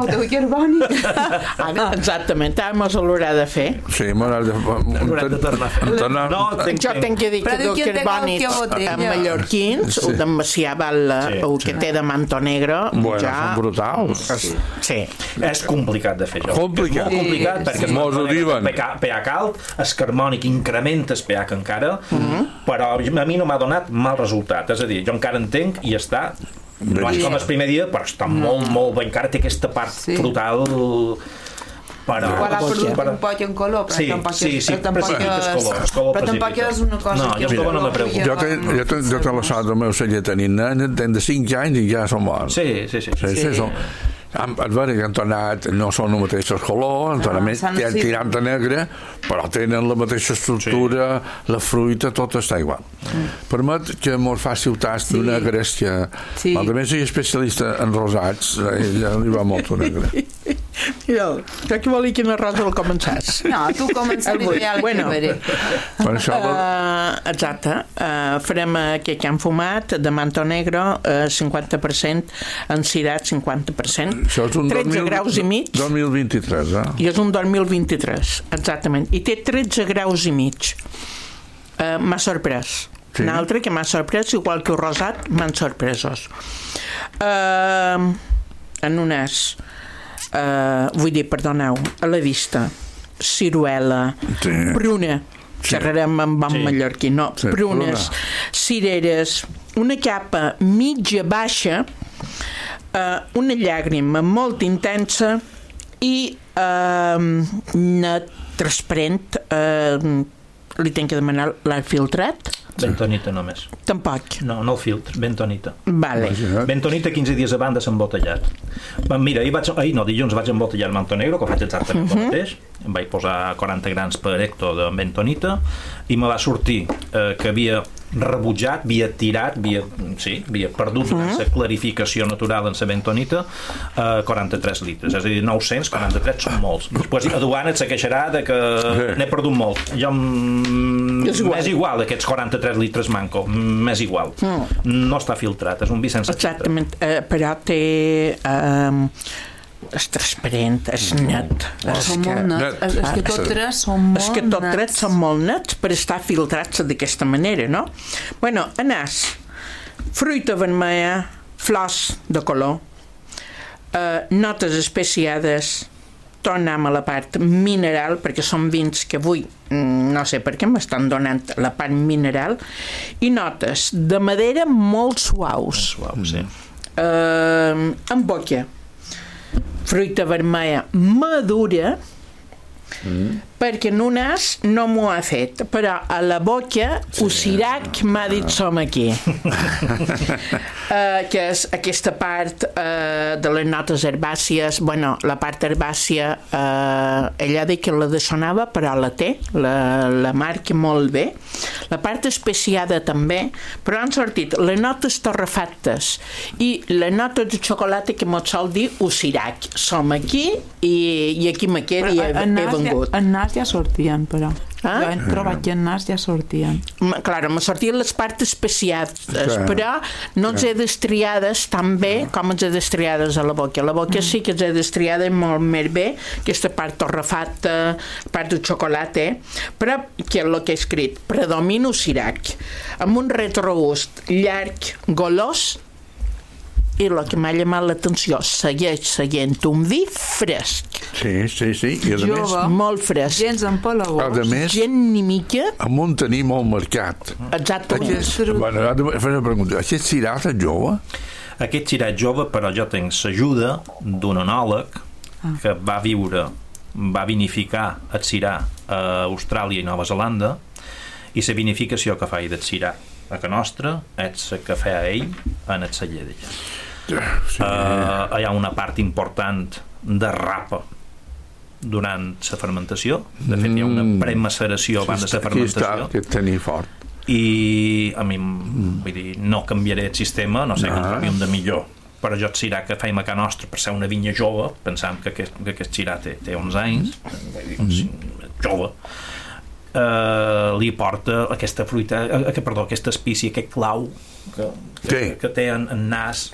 exactament, ara l'haurà de fer sí, m'haurà de tornar no, jo tenc que dir que del carbònic amb mallorquins el d'en Macià Batlle el que té de Manto Negro bueno, són brutals sí, és complicat de fer això complicat, molt complicat perquè mos ho diuen pH alt, el carbònic incrementa el pH encara però a mi no m'ha donat mal resultat, és a dir, jo encara entenc i està no és com el primer dia, però està molt, molt bé encara té aquesta part sí. frutal però... Igual ha perdut per... un poc en color, però sí, tampoc és... Sí, sí, però tampoc és, color, és color però tampoc és una cosa no, que... Mira, no me preocupa. Jo té, jo té, jo té la sort del meu celler tenint nen, ten de cinc anys i ja són bons. Sí, sí, sí. sí, sí, sí són... Els veure que han tornat no són els mateixos colors, han tornat més tirant a negre, però tenen la mateixa estructura, sí. la fruita, tot està igual. Mm. Permet que mos faci el tast sí. negres, que sí. a més soy especialista en rosats, ella li va molt negre. Jo, jo que volia que na Rosa el començàs. No, tu començaré i ja l'acabaré. Exacte. Farem aquest que han fumat, de manto negro, cinquanta per cent, encirat, cinquanta per cent. Això és un tretze graus i mig. dos mil vint-i-tres, eh? I és un dos mil vint-i-tres, exactament. I té tretze graus i mig. M'ha sorprès. Sí. Un altre que m'ha sorprès, igual que el rosat, m'han sorpresos. Uh, en unes, uh, vull dir, perdoneu, a la vista, ciruela, sí. pruna, sí. xerrarem amb bon sí. mallorquí, no, sí, prunes, pruna. Cireres, una capa mitja baixa, uh, una llàgrima molt intensa i uh, net, transparent, uh, li tenc que demanar l'alfiltrat. Bentonita només. Tampoc. No, no el filtre, bentonita. Vale. Bentonita quinze dies abans de s'embotellat. Mira, ahir, vaig, ahir no, dilluns vaig embotellar el manto negro, que faig exactament uh -huh. el mateix. Em vaig posar quaranta grams per hecto de bentonita i me va sortir eh, que havia rebutjat, havia tirat, havia, sí, havia perdut uh -huh. la clarificació natural en la bentonita eh, quaranta-tres litres. És a dir, nou-cents, quaranta-tres són molts. Després a duana et se queixarà de que n'he perdut molt. Jo m'és igual aquests quaranta-tres litres manco, m'és igual. Mm. No està filtrat, és un vi sense filtre. Exactament, uh, però té... Uh, és transparent, és net. Són molt nets. És que tots tres són molt nets. És que tots tres són molt nets per estar filtrats d'aquesta manera, no? Bueno, anàs, fruita vermella, flors de color, uh, notes especiades, tornem a la part mineral, perquè són vins que avui, no sé per què m'estan donant la part mineral, i notes de madera molt suaus. Suau, sí. Uh, en boca, fruita vermella madura, mm. perquè en un nas no m'ho ha fet, però a la boca sí. Usirac m'ha dit som aquí. uh, que és aquesta part uh, de les notes herbàcies, bueno, la part herbàcia, uh, ella deia que la dessonava, però la té, la, la marca molt bé. La part especiada també, però han sortit les notes torrefactes i les notes de xocolata que m'ho sol dir Usirac. Som aquí i, i aquí me quedo i he, he vengut. En nas ja sortien, però. Ah? Jo he trobat que en nas ja sortien. Claro, me sortien les parts especiades, sí. Però no els he destriades tan bé com els he destriades a la boca. A la boca mm. sí que els he destriades molt més bé, aquesta part torrefacta, part de xocolata, eh? Però, que és el que he escrit, predomina Usirac, amb un retrogust llarg, golós, i el que m'ha llamat l'atenció, segueix seguint un vi fresc. Sí, sí, sí. I a Jove, més, molt fresc. Gens empalagós. A més, gent ni mica. amb un tenir molt marcat. Exactament. Aquest, bueno, ara de fer una pregunta. Aquest cirat és jove? Aquest cirat jove, però jo tenc l'ajuda d'un enòleg ah. que va viure, va vinificar el cirat a Austràlia i Nova Zelanda, i la vinificació que fa del cirat a que nostra és la que feia ell en el celler d'ella. Sí. Uh, hi ha una part important de rapa durant la fermentació. De fet, hi ha una premaceració abans de la fermentació. Aquí està, que tenir fort. I a mi, mm. vull dir, no canviaré el sistema, no sé, no. que en trobi un de millor. Però jo et cirat que feim a Ca Nostra per ser una vinya jove, pensant que aquest, que aquest cirat té, té onze anys, mm. dir, jove, Uh, li porta aquesta fruita, uh, que, perdó, aquesta espícia, aquest clau que, que, sí. que té en, en nas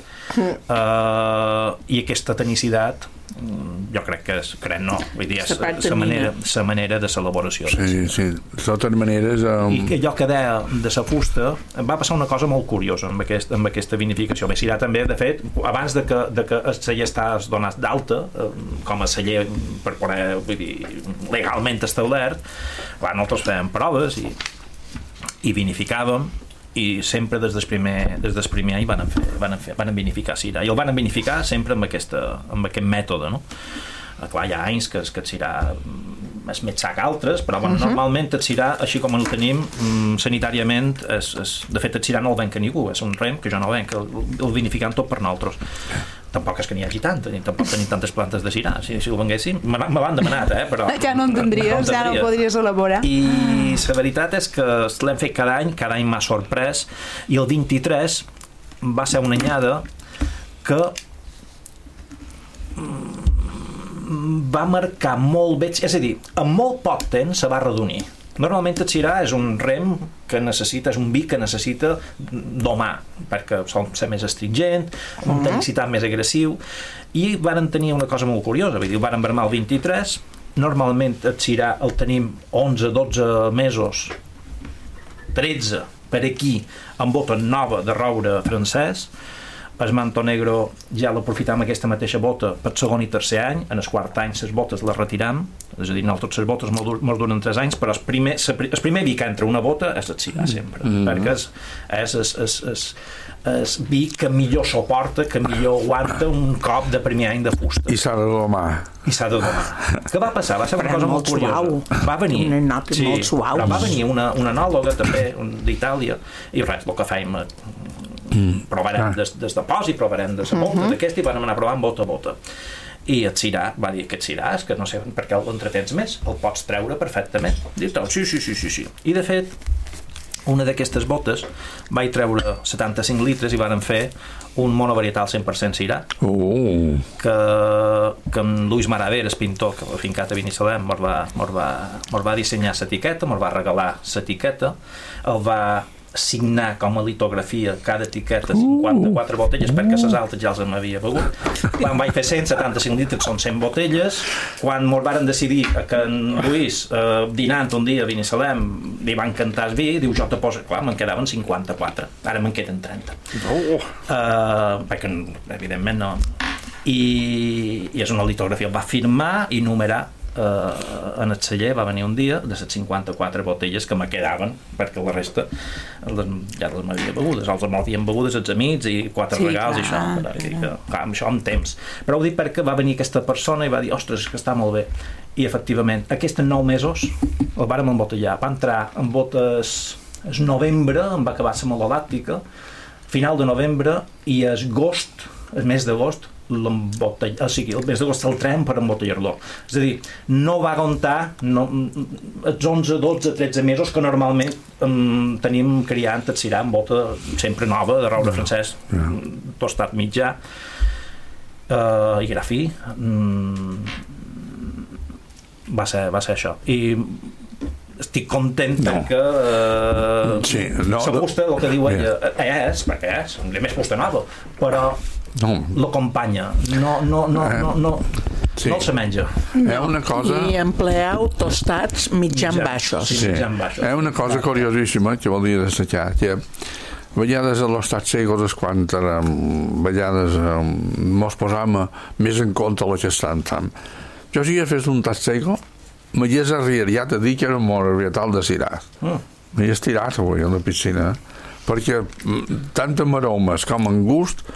uh, i aquesta tenicitat, jo crec que és, crec no, vull dir, és la manera, la manera de l'elaboració. Sí, sí, de totes maneres... Um... I que allò que deia de la fusta, va passar una cosa molt curiosa amb, aquest, amb aquesta vinificació. Bé, Sirà també, de fet, abans de que, de que el celler estàs donat d'alta, com a celler per poder, vull dir, legalment establert, clar, nosaltres fèiem proves i, i vinificàvem, i sempre des del primer, des del primer any van, fer, van, fer, van vinificar Sirà, i el van vinificar sempre amb, aquesta, amb aquest mètode, no? Clar, hi ha anys que, que el Sirà és més sa que altres, però bueno, uh-huh. normalment el Sirà, així com el tenim sanitàriament, és, és, de fet el Sirà no el venc a ningú, és un rem que jo no el venc, el, el vinificant tot per nosaltres. Tampoc és que n'hi hagi tant, tampoc tenim tantes plantes de Sirà, si, si el venguéssim, me l'han demanat, eh, però... Ja no en tindries, ja no podries elaborar. I la veritat és que l'hem fet cada any, cada any m'ha sorprès, i el vint-i-tres va ser una anyada que va marcar molt bé, és a dir, en molt poc temps se va redonir. Normalment el Syrah és un rem que necessita, és un vi que necessita domar, perquè sol ser més astringent, amb un tannicitat més agressiu, i varen tenir una cosa molt curiosa, vull dir, varen vermar el vint-i-tres, normalment el Syrah el tenim onze dotze mesos, tretze per aquí, amb bota nova de roure francès. El Manto Negro ja l'aprofitam aquesta mateixa bota per segon i tercer any, en el quart any les botes les retiram, és a dir, nosaltres les botes ens duren tres anys, però el primer, el primer vi que entra una bota és el Syrah sempre, mm. perquè és, és, és, és, és, és vi que millor suporta, que millor aguanta un cop de primer any de fusta. I s'ha de domar. I s'ha de domar. Què va passar? Va ser una cosa molt curiosa. Va venir, sí, però va venir una, una anòloga també d'Itàlia, i res, el que fèiem Mm. provarem ah. des, des de pos i provarem des de bota uh -huh. d'aquesta i vam anar provant bota a bota i el Syrah va dir, aquest Syrah és que no sé per què l'entretens més, el pots treure perfectament. Diu, sí, sí, sí, sí, sí. I de fet una d'aquestes botes vaig treure setanta-cinc litres i varen fer un monovarietal cent per cent Syrah oh. que, que en Luis Maraver, el pintor que l'ha fincat a Binissalem, mos va, mos va, mos va dissenyar l'etiqueta, mos va regalar l'etiqueta, el va signar com a litografia cada etiqueta cinquanta-quatre botelles uh, perquè les altres ja els m'havia begut. Quan vaig fer cent setanta-cinc litres són cent botelles. Quan mos varen decidir que en Lluís eh, dinant un dia a Binissalem li va encantar el vi, diu jo te poso, clar, me'n quedaven cinquanta-quatre, ara me'n queden trenta oh. uh, perquè evidentment no i, i és una litografia, el va firmar i numerar. Uh, en el celler va venir un dia de les cinquanta-quatre botelles que me quedaven perquè la resta les, ja les m'havia begudes, els m'havien begudes els amics i quatre sí, regals clar, i això però, i que, clar, amb això amb temps però ho dic perquè va venir aquesta persona i va dir ostres, que està molt bé i efectivament aquests nou mesos el vàrem embotellar, va entrar en botes el novembre, em va acabar la malolàctica final de novembre i el agost, el mes d'agost l'embotell, o sigui, el mes d'agost el tren per embotellar-lo. És a dir, no va aguantar no, els onze, dotze, tretze mesos que normalment um, tenim criant el Syrah amb bota sempre nova, de roure no, francès, no. tostat mitjà, uh, i gra fi. Mm, va ser, va ser això. I estic content no. perquè uh, sí, no, la fusta, el que diu ella, yeah. és, perquè és, més fusta nova, però no. l'acompanya, no, no, no, no, no, sí. no se menja. No. És una cosa... I empleeu tostats mitjan baixos. Sí, sí. Mitjan baixos. És una cosa curiosíssima que volia destacar, que a vegades a l'estat segos quan a vegades mos posam més en compte la que estan tant. Jo si he fet un tat sego m'hagués arriariat a dir que era un monovarietal de Syrah. Mm. M'hagués tirat avui a la piscina perquè tant en aromes com en gust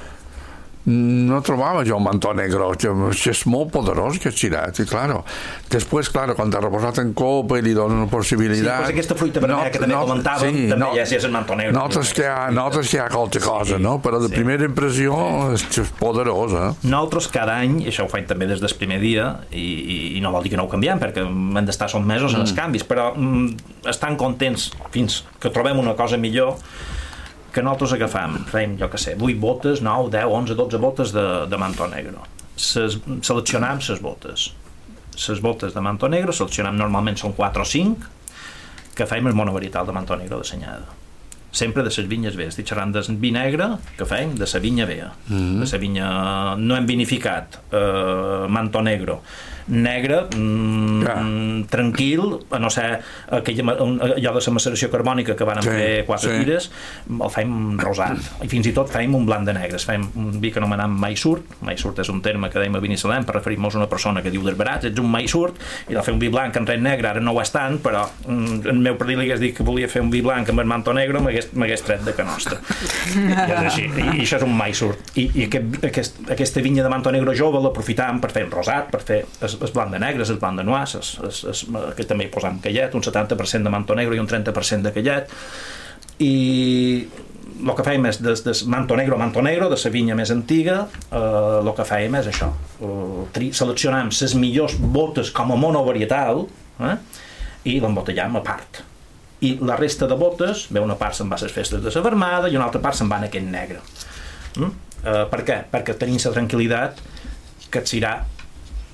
no trobava jo un Manto Negro que, que és molt poderós que Syrah i claro, després claro quan t'ha reposat en copa i li dona una possibilitat sí, pues aquesta fruita vermella no, que també no, comentàvem sí, també no, ja és el Manto Negro nosaltres que hi ha, nosaltres que hi ha qualque cosa sí, no? però de sí. primera impressió és, és poderosa nosaltres cada any, i això ho faig també des del primer dia i, i, i no vol dir que no ho canviem perquè hem d'estar sotmesos mm. en els canvis però mm, estan contents fins que trobem una cosa millor que nosaltres agafam, fèiem, jo que sé, vuit botes, nou, deu, onze, dotze botes de, de Manto Negro. Ses, seleccionam ses botes. Ses botes de Manto Negro, seleccionam normalment són quatre o cinc, que fèiem el monovarietal de Manto Negro de Senyada. Sempre de ses vinyes bé. Estic xerrant del vi negre que fèiem de sa vinya vea. Mm-hmm. De sa vinya... No hem vinificat eh, Manto Negro. Negre, mm, yeah. tranquil, a no ser aquella, allò de la maceració carbònica que van sí, fer quatre sí. tires, el fèiem rosat. I fins i tot fèiem un blanc de negres. Fèiem un vi que anomenam maissurt. Maissurt és un terme que dèiem a Binissalem per referir-nos a una persona que diu d'herberats, ets un maissurt, i de fer un vi blanc en ret negre, ara no ho és tant, però mm, el meu predil li hagués dit que volia fer un vi blanc amb el Manto Negro, m'hagués tret de que nostre. I és així. I, i això és un maissurt. I, i aquest, aquest, aquesta vinya de Manto Negro jove l'aprofitàvem per fer el rosat, per fer el, el blanc de negres, el blanc de noix, es, es, es, que també hi posam callet, un setanta per cent de Manto Negro i un trenta per cent de callet. I el que fèiem és des, des Manto Negro a Manto Negro, de la vinya més antiga, eh, el que fèiem és això. Eh, seleccionam les millors botes com a monovarietal eh, i l'embotellàvem a part. I la resta de botes, bé, una part se'n va a les festes de la vermada i una altra part se'n va en aquest negre. Mm? Eh, per què? Perquè tenim la tranquil·litat que el Syrah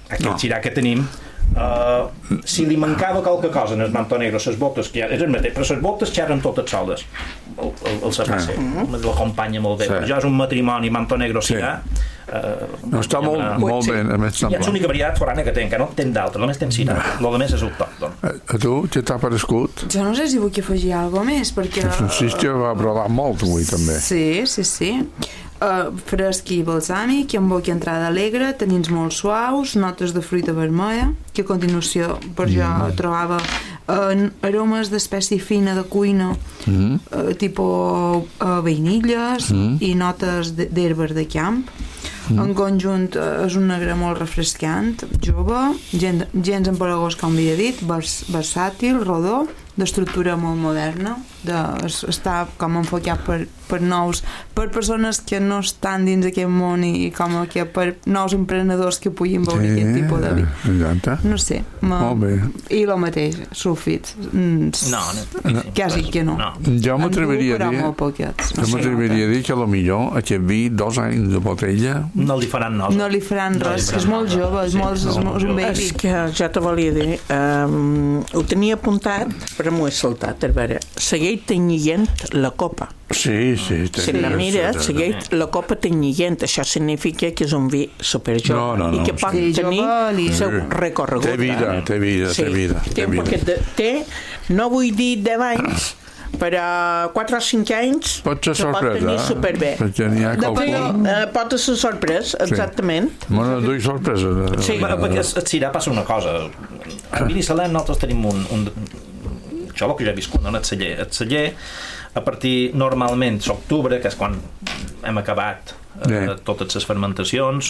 aquest no. Sirac que tenim, Uh, si li mancava qualque cosa en el manto negre, les botes que ja, és el mateix, però les botes xerren totes soles, el, el, el sapasser ah. l'acompanya molt bé, sí. Però ja és un matrimoni manto negre sí. Sirà uh, no està molt, una... molt bé, a més ja és l'única varietat forana que té, que no en ten d'altres, només ten Sirà, el que més és autòcton. A, a tu, què t'ha parescut? Jo no sé si vull afegir alguna cosa més, perquè Francisca va brodar molt avui també. Sí, sí, sí. Uh, fresc i balsàmic, i amb boca entrada alegre, tanins molt suaus, notes de fruita vermella, que a continuació per jo mm. trobava uh, aromes d'espècie fina de cuina, mm. uh, tipus uh, vainilles mm. i notes d'herbes de camp. Mm. En conjunt uh, és un negre molt refrescant, jove, gens, gens empalagós, com havia dit, vers, versàtil, rodó, d'estructura molt moderna, de, està com enfocat per, per nous, per persones que no estan dins aquest món i, i com que per nous emprenedors que puguin veure sí, aquest tipus de vi. Exacte. No sé. Ma, molt bé. I el mateix, sulfits. Mm, no, no. Quasi que no. no. Jo m'atreviria a dir, poquets, no jo m'atreviria a dir que potser aquest vi, dos anys de botella... No li faran nosa. No li faran res, no li faran és molt nosa. Jove, és, sí, molt, és, molt, és un baby. És que ja te volia dir, um, ho tenia apuntat, però m'ho he saltat, a veure, segueix tenyint la copa. Sí, sí. Si la mires, segueix la copa tenyint, això significa que és un vi superjove no, no, no. I que pot sí, tenir el seu recorregut. Té vida, té vida, sí. té vida. Té, té, té, té, no vull dir deu anys, però quatre o cinc anys pot ser sorpresa, pot tenir superbé. Perquè n'hi ha qualcun... Uh, pot ser sorpresa, exactament. Sí. Bueno, duc sorpresa. Sí, perquè a Sirà passa una cosa. A Binissalem nosaltres tenim un... un això és el que ja he viscut, no? El celler. El celler, a partir, normalment, d'octubre, que és quan hem acabat eh, totes les fermentacions,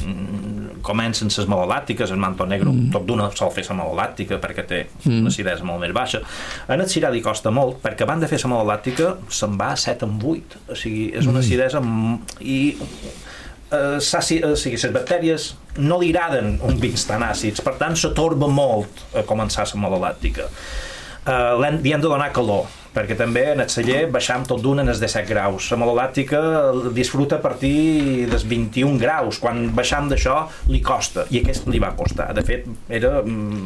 comencen les malolàctiques, el manto negre, mm. tot d'una sol fer la malolàctica perquè té mm. una acidesa molt més baixa. En el Sirà li costa molt, perquè abans de fer la malolàctica se'n va a set en vuit. O sigui, és una acidesa i... Uh, saci, uh, o sigui, les bactèries no li agraden uns vins tan àcids, per tant s'atorba molt a començar la malolàctica. Uh, li hem de donar calor, perquè també en el celler baixam tot d'un en els disset graus. La malolàctica disfruta a partir dels vint-i-un graus. Quan baixam d'això li costa, i aquest li va costar. De fet, era...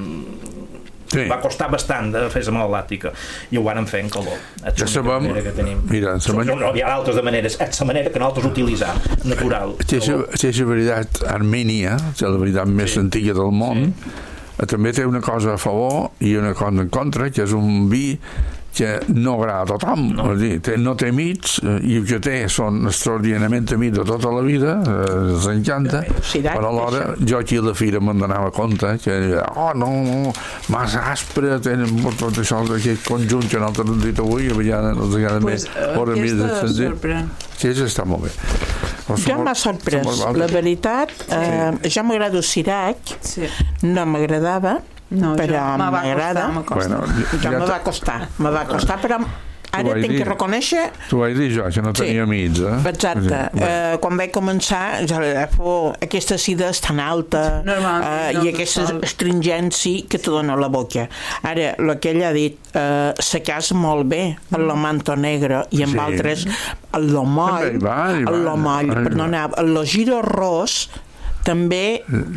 Sí. Va costar bastant de fer la malolàtica i ho van fer en calor. És ja sabem, que tenim. Mira, so, man... no, hi ha altres de maneres, és la manera que nosaltres utilitzem, natural. Si és la veritat Armènia, és la veritat més sí. antiga del món, sí. també té una cosa a favor i una cosa en contra, que és un vi que no agrada a tothom, no, dir, té, no té mits, i el que té són extraordinàriament amics de tota la vida, eh, els encanta, però alhora jo aquí a la fira me'n donava compte que, oh no, no massa aspre, tenen tot això, aquest conjunt que nosaltres hem dit avui, a vegades els agrada pues, més, fora més de sentit. Sí, això està molt bé. Ja m'ha sorprès, la veritat, eh, sí. ja m'agrada el Sirac, sí. no m'agradava, no, però m'agrada. Bueno, ja, ja me va costar, me va costar, però ara tinc que reconèixer... Tu vaig dir jo, que no tenia sí. mig, eh? Exacte. Sí. Eh, quan vaig començar, ja, aquesta acidesa tan alta eh, i aquesta astringència que te dona la boca. Ara, el que ell ha dit, eh, se casa molt bé el manto negre i amb sí. altres, el lomoll, el lomoll, perdona, el giro ros, també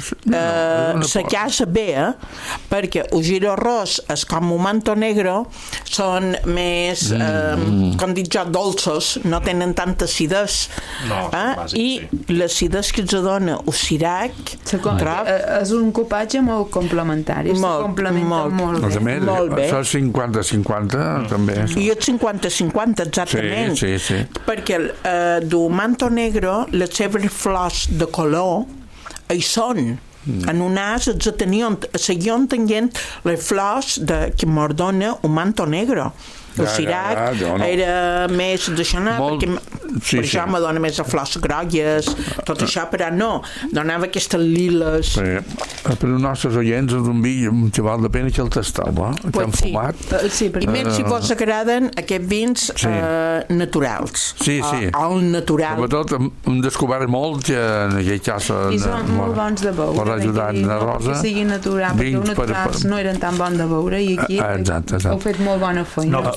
eh, se casa bé, eh? perquè el giro ros és com un manto negre, són més, eh, com dic jo, dolços, no tenen tanta acidès, no, eh? bàsic, i sí. l'acidès que ens dona el Sirac és un copatge molt complementari, molt, se complementa molt, molt, bé. Més, molt bé. Això és cinquanta cinquanta mm. també. I és cinquanta cinquanta, exactament. Sí, sí, sí. Perquè eh, del manto negre, les seves flors de color hi són. Mm. En un as els tenien, seguien tenint les flors de, que m'ordona un manto negre. El Sirac ja, ja, ja, no. era més d'això, perquè sí, per sí. això me dona més de flors grogues, tot això, però no, donava aquestes liles. Sí. Per als nostres oients és un vi que val la pena que el tasteu, eh? que han sí. fumat. Uh, sí, i més si vos agraden aquests vins sí. uh, naturals. Sí, sí. Uh, el natural. Sobretot hem descobert molt que en aquell cas... I són molt bons de beure. Per ajudar a Rosa. Que sigui natural, perquè els naturals no eren tan bons de beure i aquí exacte, exacte. heu fet molt bona feina. No,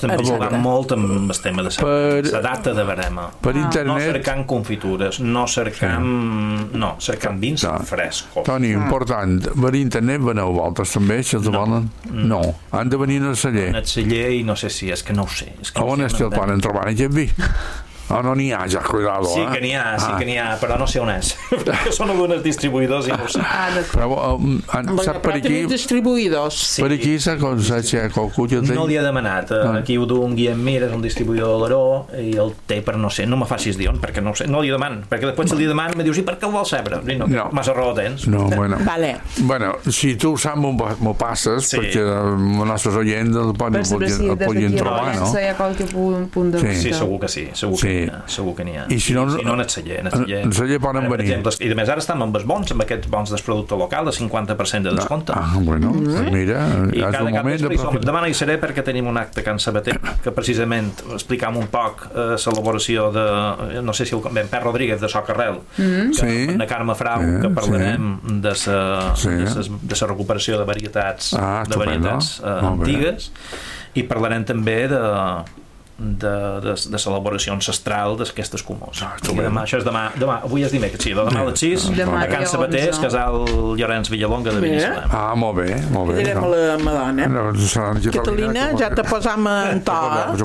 jugar molt amb el tema de la, per, la data de barema. Per ah. internet... No cercant confitures, no cercant... Sí. No, cercant vins no. frescos. Toni, ah. important, per internet veneu vosaltres també, si els no. volen? No. no. Han de venir al celler. Al celler i no sé si, és que no ho sé. És que no on és que el poden trobar aquest vi? No, no n'hi ha, ja, cuidado, sí, eh? Sí que n'hi ha, sí ah. que n'hi ha, però no sé on és. Perquè són alguns distribuïdors i no ho sé. Ah, però, um, sap per aquí... distribuïdors. Sí. Per aquí s'ha aconseguit si hi ha qualcú que té... No li he demanat. No. Aquí ho du un Guillem Mir, és un distribuïdor de l'Aró, i el té, però no sé, no me facis dir on, perquè no ho sé. No li deman, perquè després si li deman me dius, i per què ho vols saber? No, no. Massa raó tens. No, bueno. Vale. Bueno, si tu saps m'ho passes, sí. perquè els nostres oients el podien trobar, no? Hi ha qualque punt de vista. Sí, segur que sí, segur que n'hi ha. Segur que n'hi ha. I si no, si no en el celler, en el celler, en el celler poden ara, venir. Exemple, i a més ara estan amb els bons, amb aquests bons del producte local de cinquanta per cent de descompte. Ah, bueno, mm. pues mira, i cada un moment de profit... Demà no hi seré perquè tenim un acte a Can Sabater que precisament explicam un poc eh, l'elaboració de, no sé si el ben Per Rodríguez de Socarrel, mm. que, sí. de Carme Frau, sí, que parlarem sí. de sa sí. de sa, de sa recuperació de varietats ah, de varietats eh, antigues, i parlarem també de de, de, de l'elaboració ancestral d'aquestes comós. Ah, demà, això és demà, demà, avui és dimecres, sí, demà a les sis, demà a Can Sabater, casal Llorenç Villalonga de Benissalem. Ah, molt bé, molt bé. Direm a la Madonna. No, Catalina, ja te posam en to.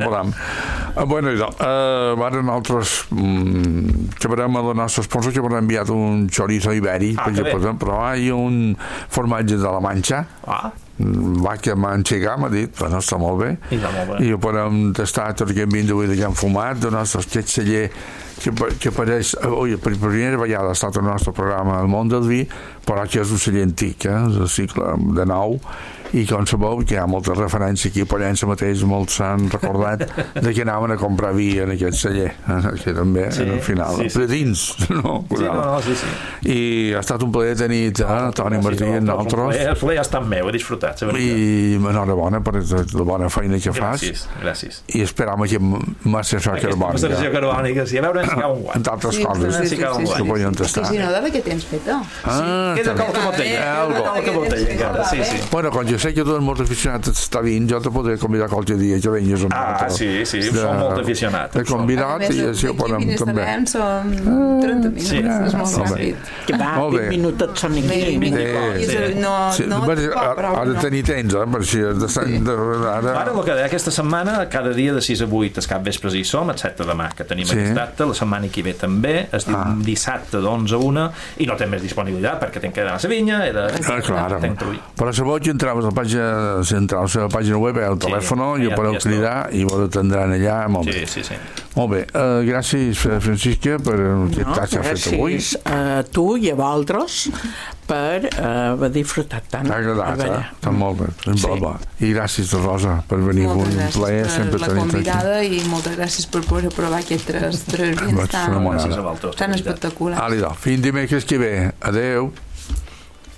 Bueno, idò, uh, ara nosaltres mm, xavarem a la nostra sponsor, que m'ha enviat un chorizo ibèric, ah, per però hi ha un formatge de la Manxa, ah, va que m'ha enxegat, m'ha dit, però no està molt bé, i, molt bé. I ho podem tastar tot aquest vin d'avui que hem fumat, del nostre aquest celler que, que apareix, oi, per primera vegada ha estat el nostre programa El món del vi, però que és un celler antic, eh? És el cicle de nou, i com sabeu que hi ha molta referència aquí a Pollença mateix, molts s'han recordat de que anaven a comprar vi en aquest celler, que també sí, al final, sí, sí. Però dins, no? Sí, no, no, sí, sí. I ha estat un plaer tenir eh, Toni Martí i nosaltres. El plaer ha estat meu, he disfrutat. I enhorabona per la bona feina que fas. Gràcies, gràcies. I esperam que maceració carbònica. Maceració carbònica, sí, a veure si cau un guany. Entre altres coses sí, sí, sí, sí, que podien tastar. Sí, si no, de què tens feta? Ah, queda qualque botella. Qualque botella encara, sí, sí. Bueno, quan jo sé que tu ets molt aficionat a estar vins, jo te podré convidar qualque dia que venguis un altre. Ah, sí, sí, som molt aficionats. De convidat i així ho podem també. A més, són trenta minuts, és molt ràpid. Que va, vint minutets són aquí. No, ha de tenir temps, eh, per si has de ser... Ara el que deia aquesta setmana, cada dia de sis a vuit es cap vespres hi som, excepte demà, que tenim aquest acte, la setmana que ve també, es diu dissabte d'onze a una, i no té més disponibilitat, perquè tenc que anar a la vinya, he de... Ah, claro. Però si vols entraves a la pàgina, si entraves a la pàgina web, al telèfon, i ho podeu cridar i ho atendran allà. Molt bé. Sí, sí, sí. Molt bé. Uh, gràcies, Francisca, per el que t'has fet avui. Gràcies a tu i a vosaltres per haver uh, disfrutat tant. T'ha agradat, eh? Està molt bé. Sí. I gràcies a Rosa per venir. Moltes un plaer sempre per la convidada aquí. I moltes gràcies per poder provar aquests tres, tres vins tan, tan espectaculars. Fins dimecres que ve. Adeu.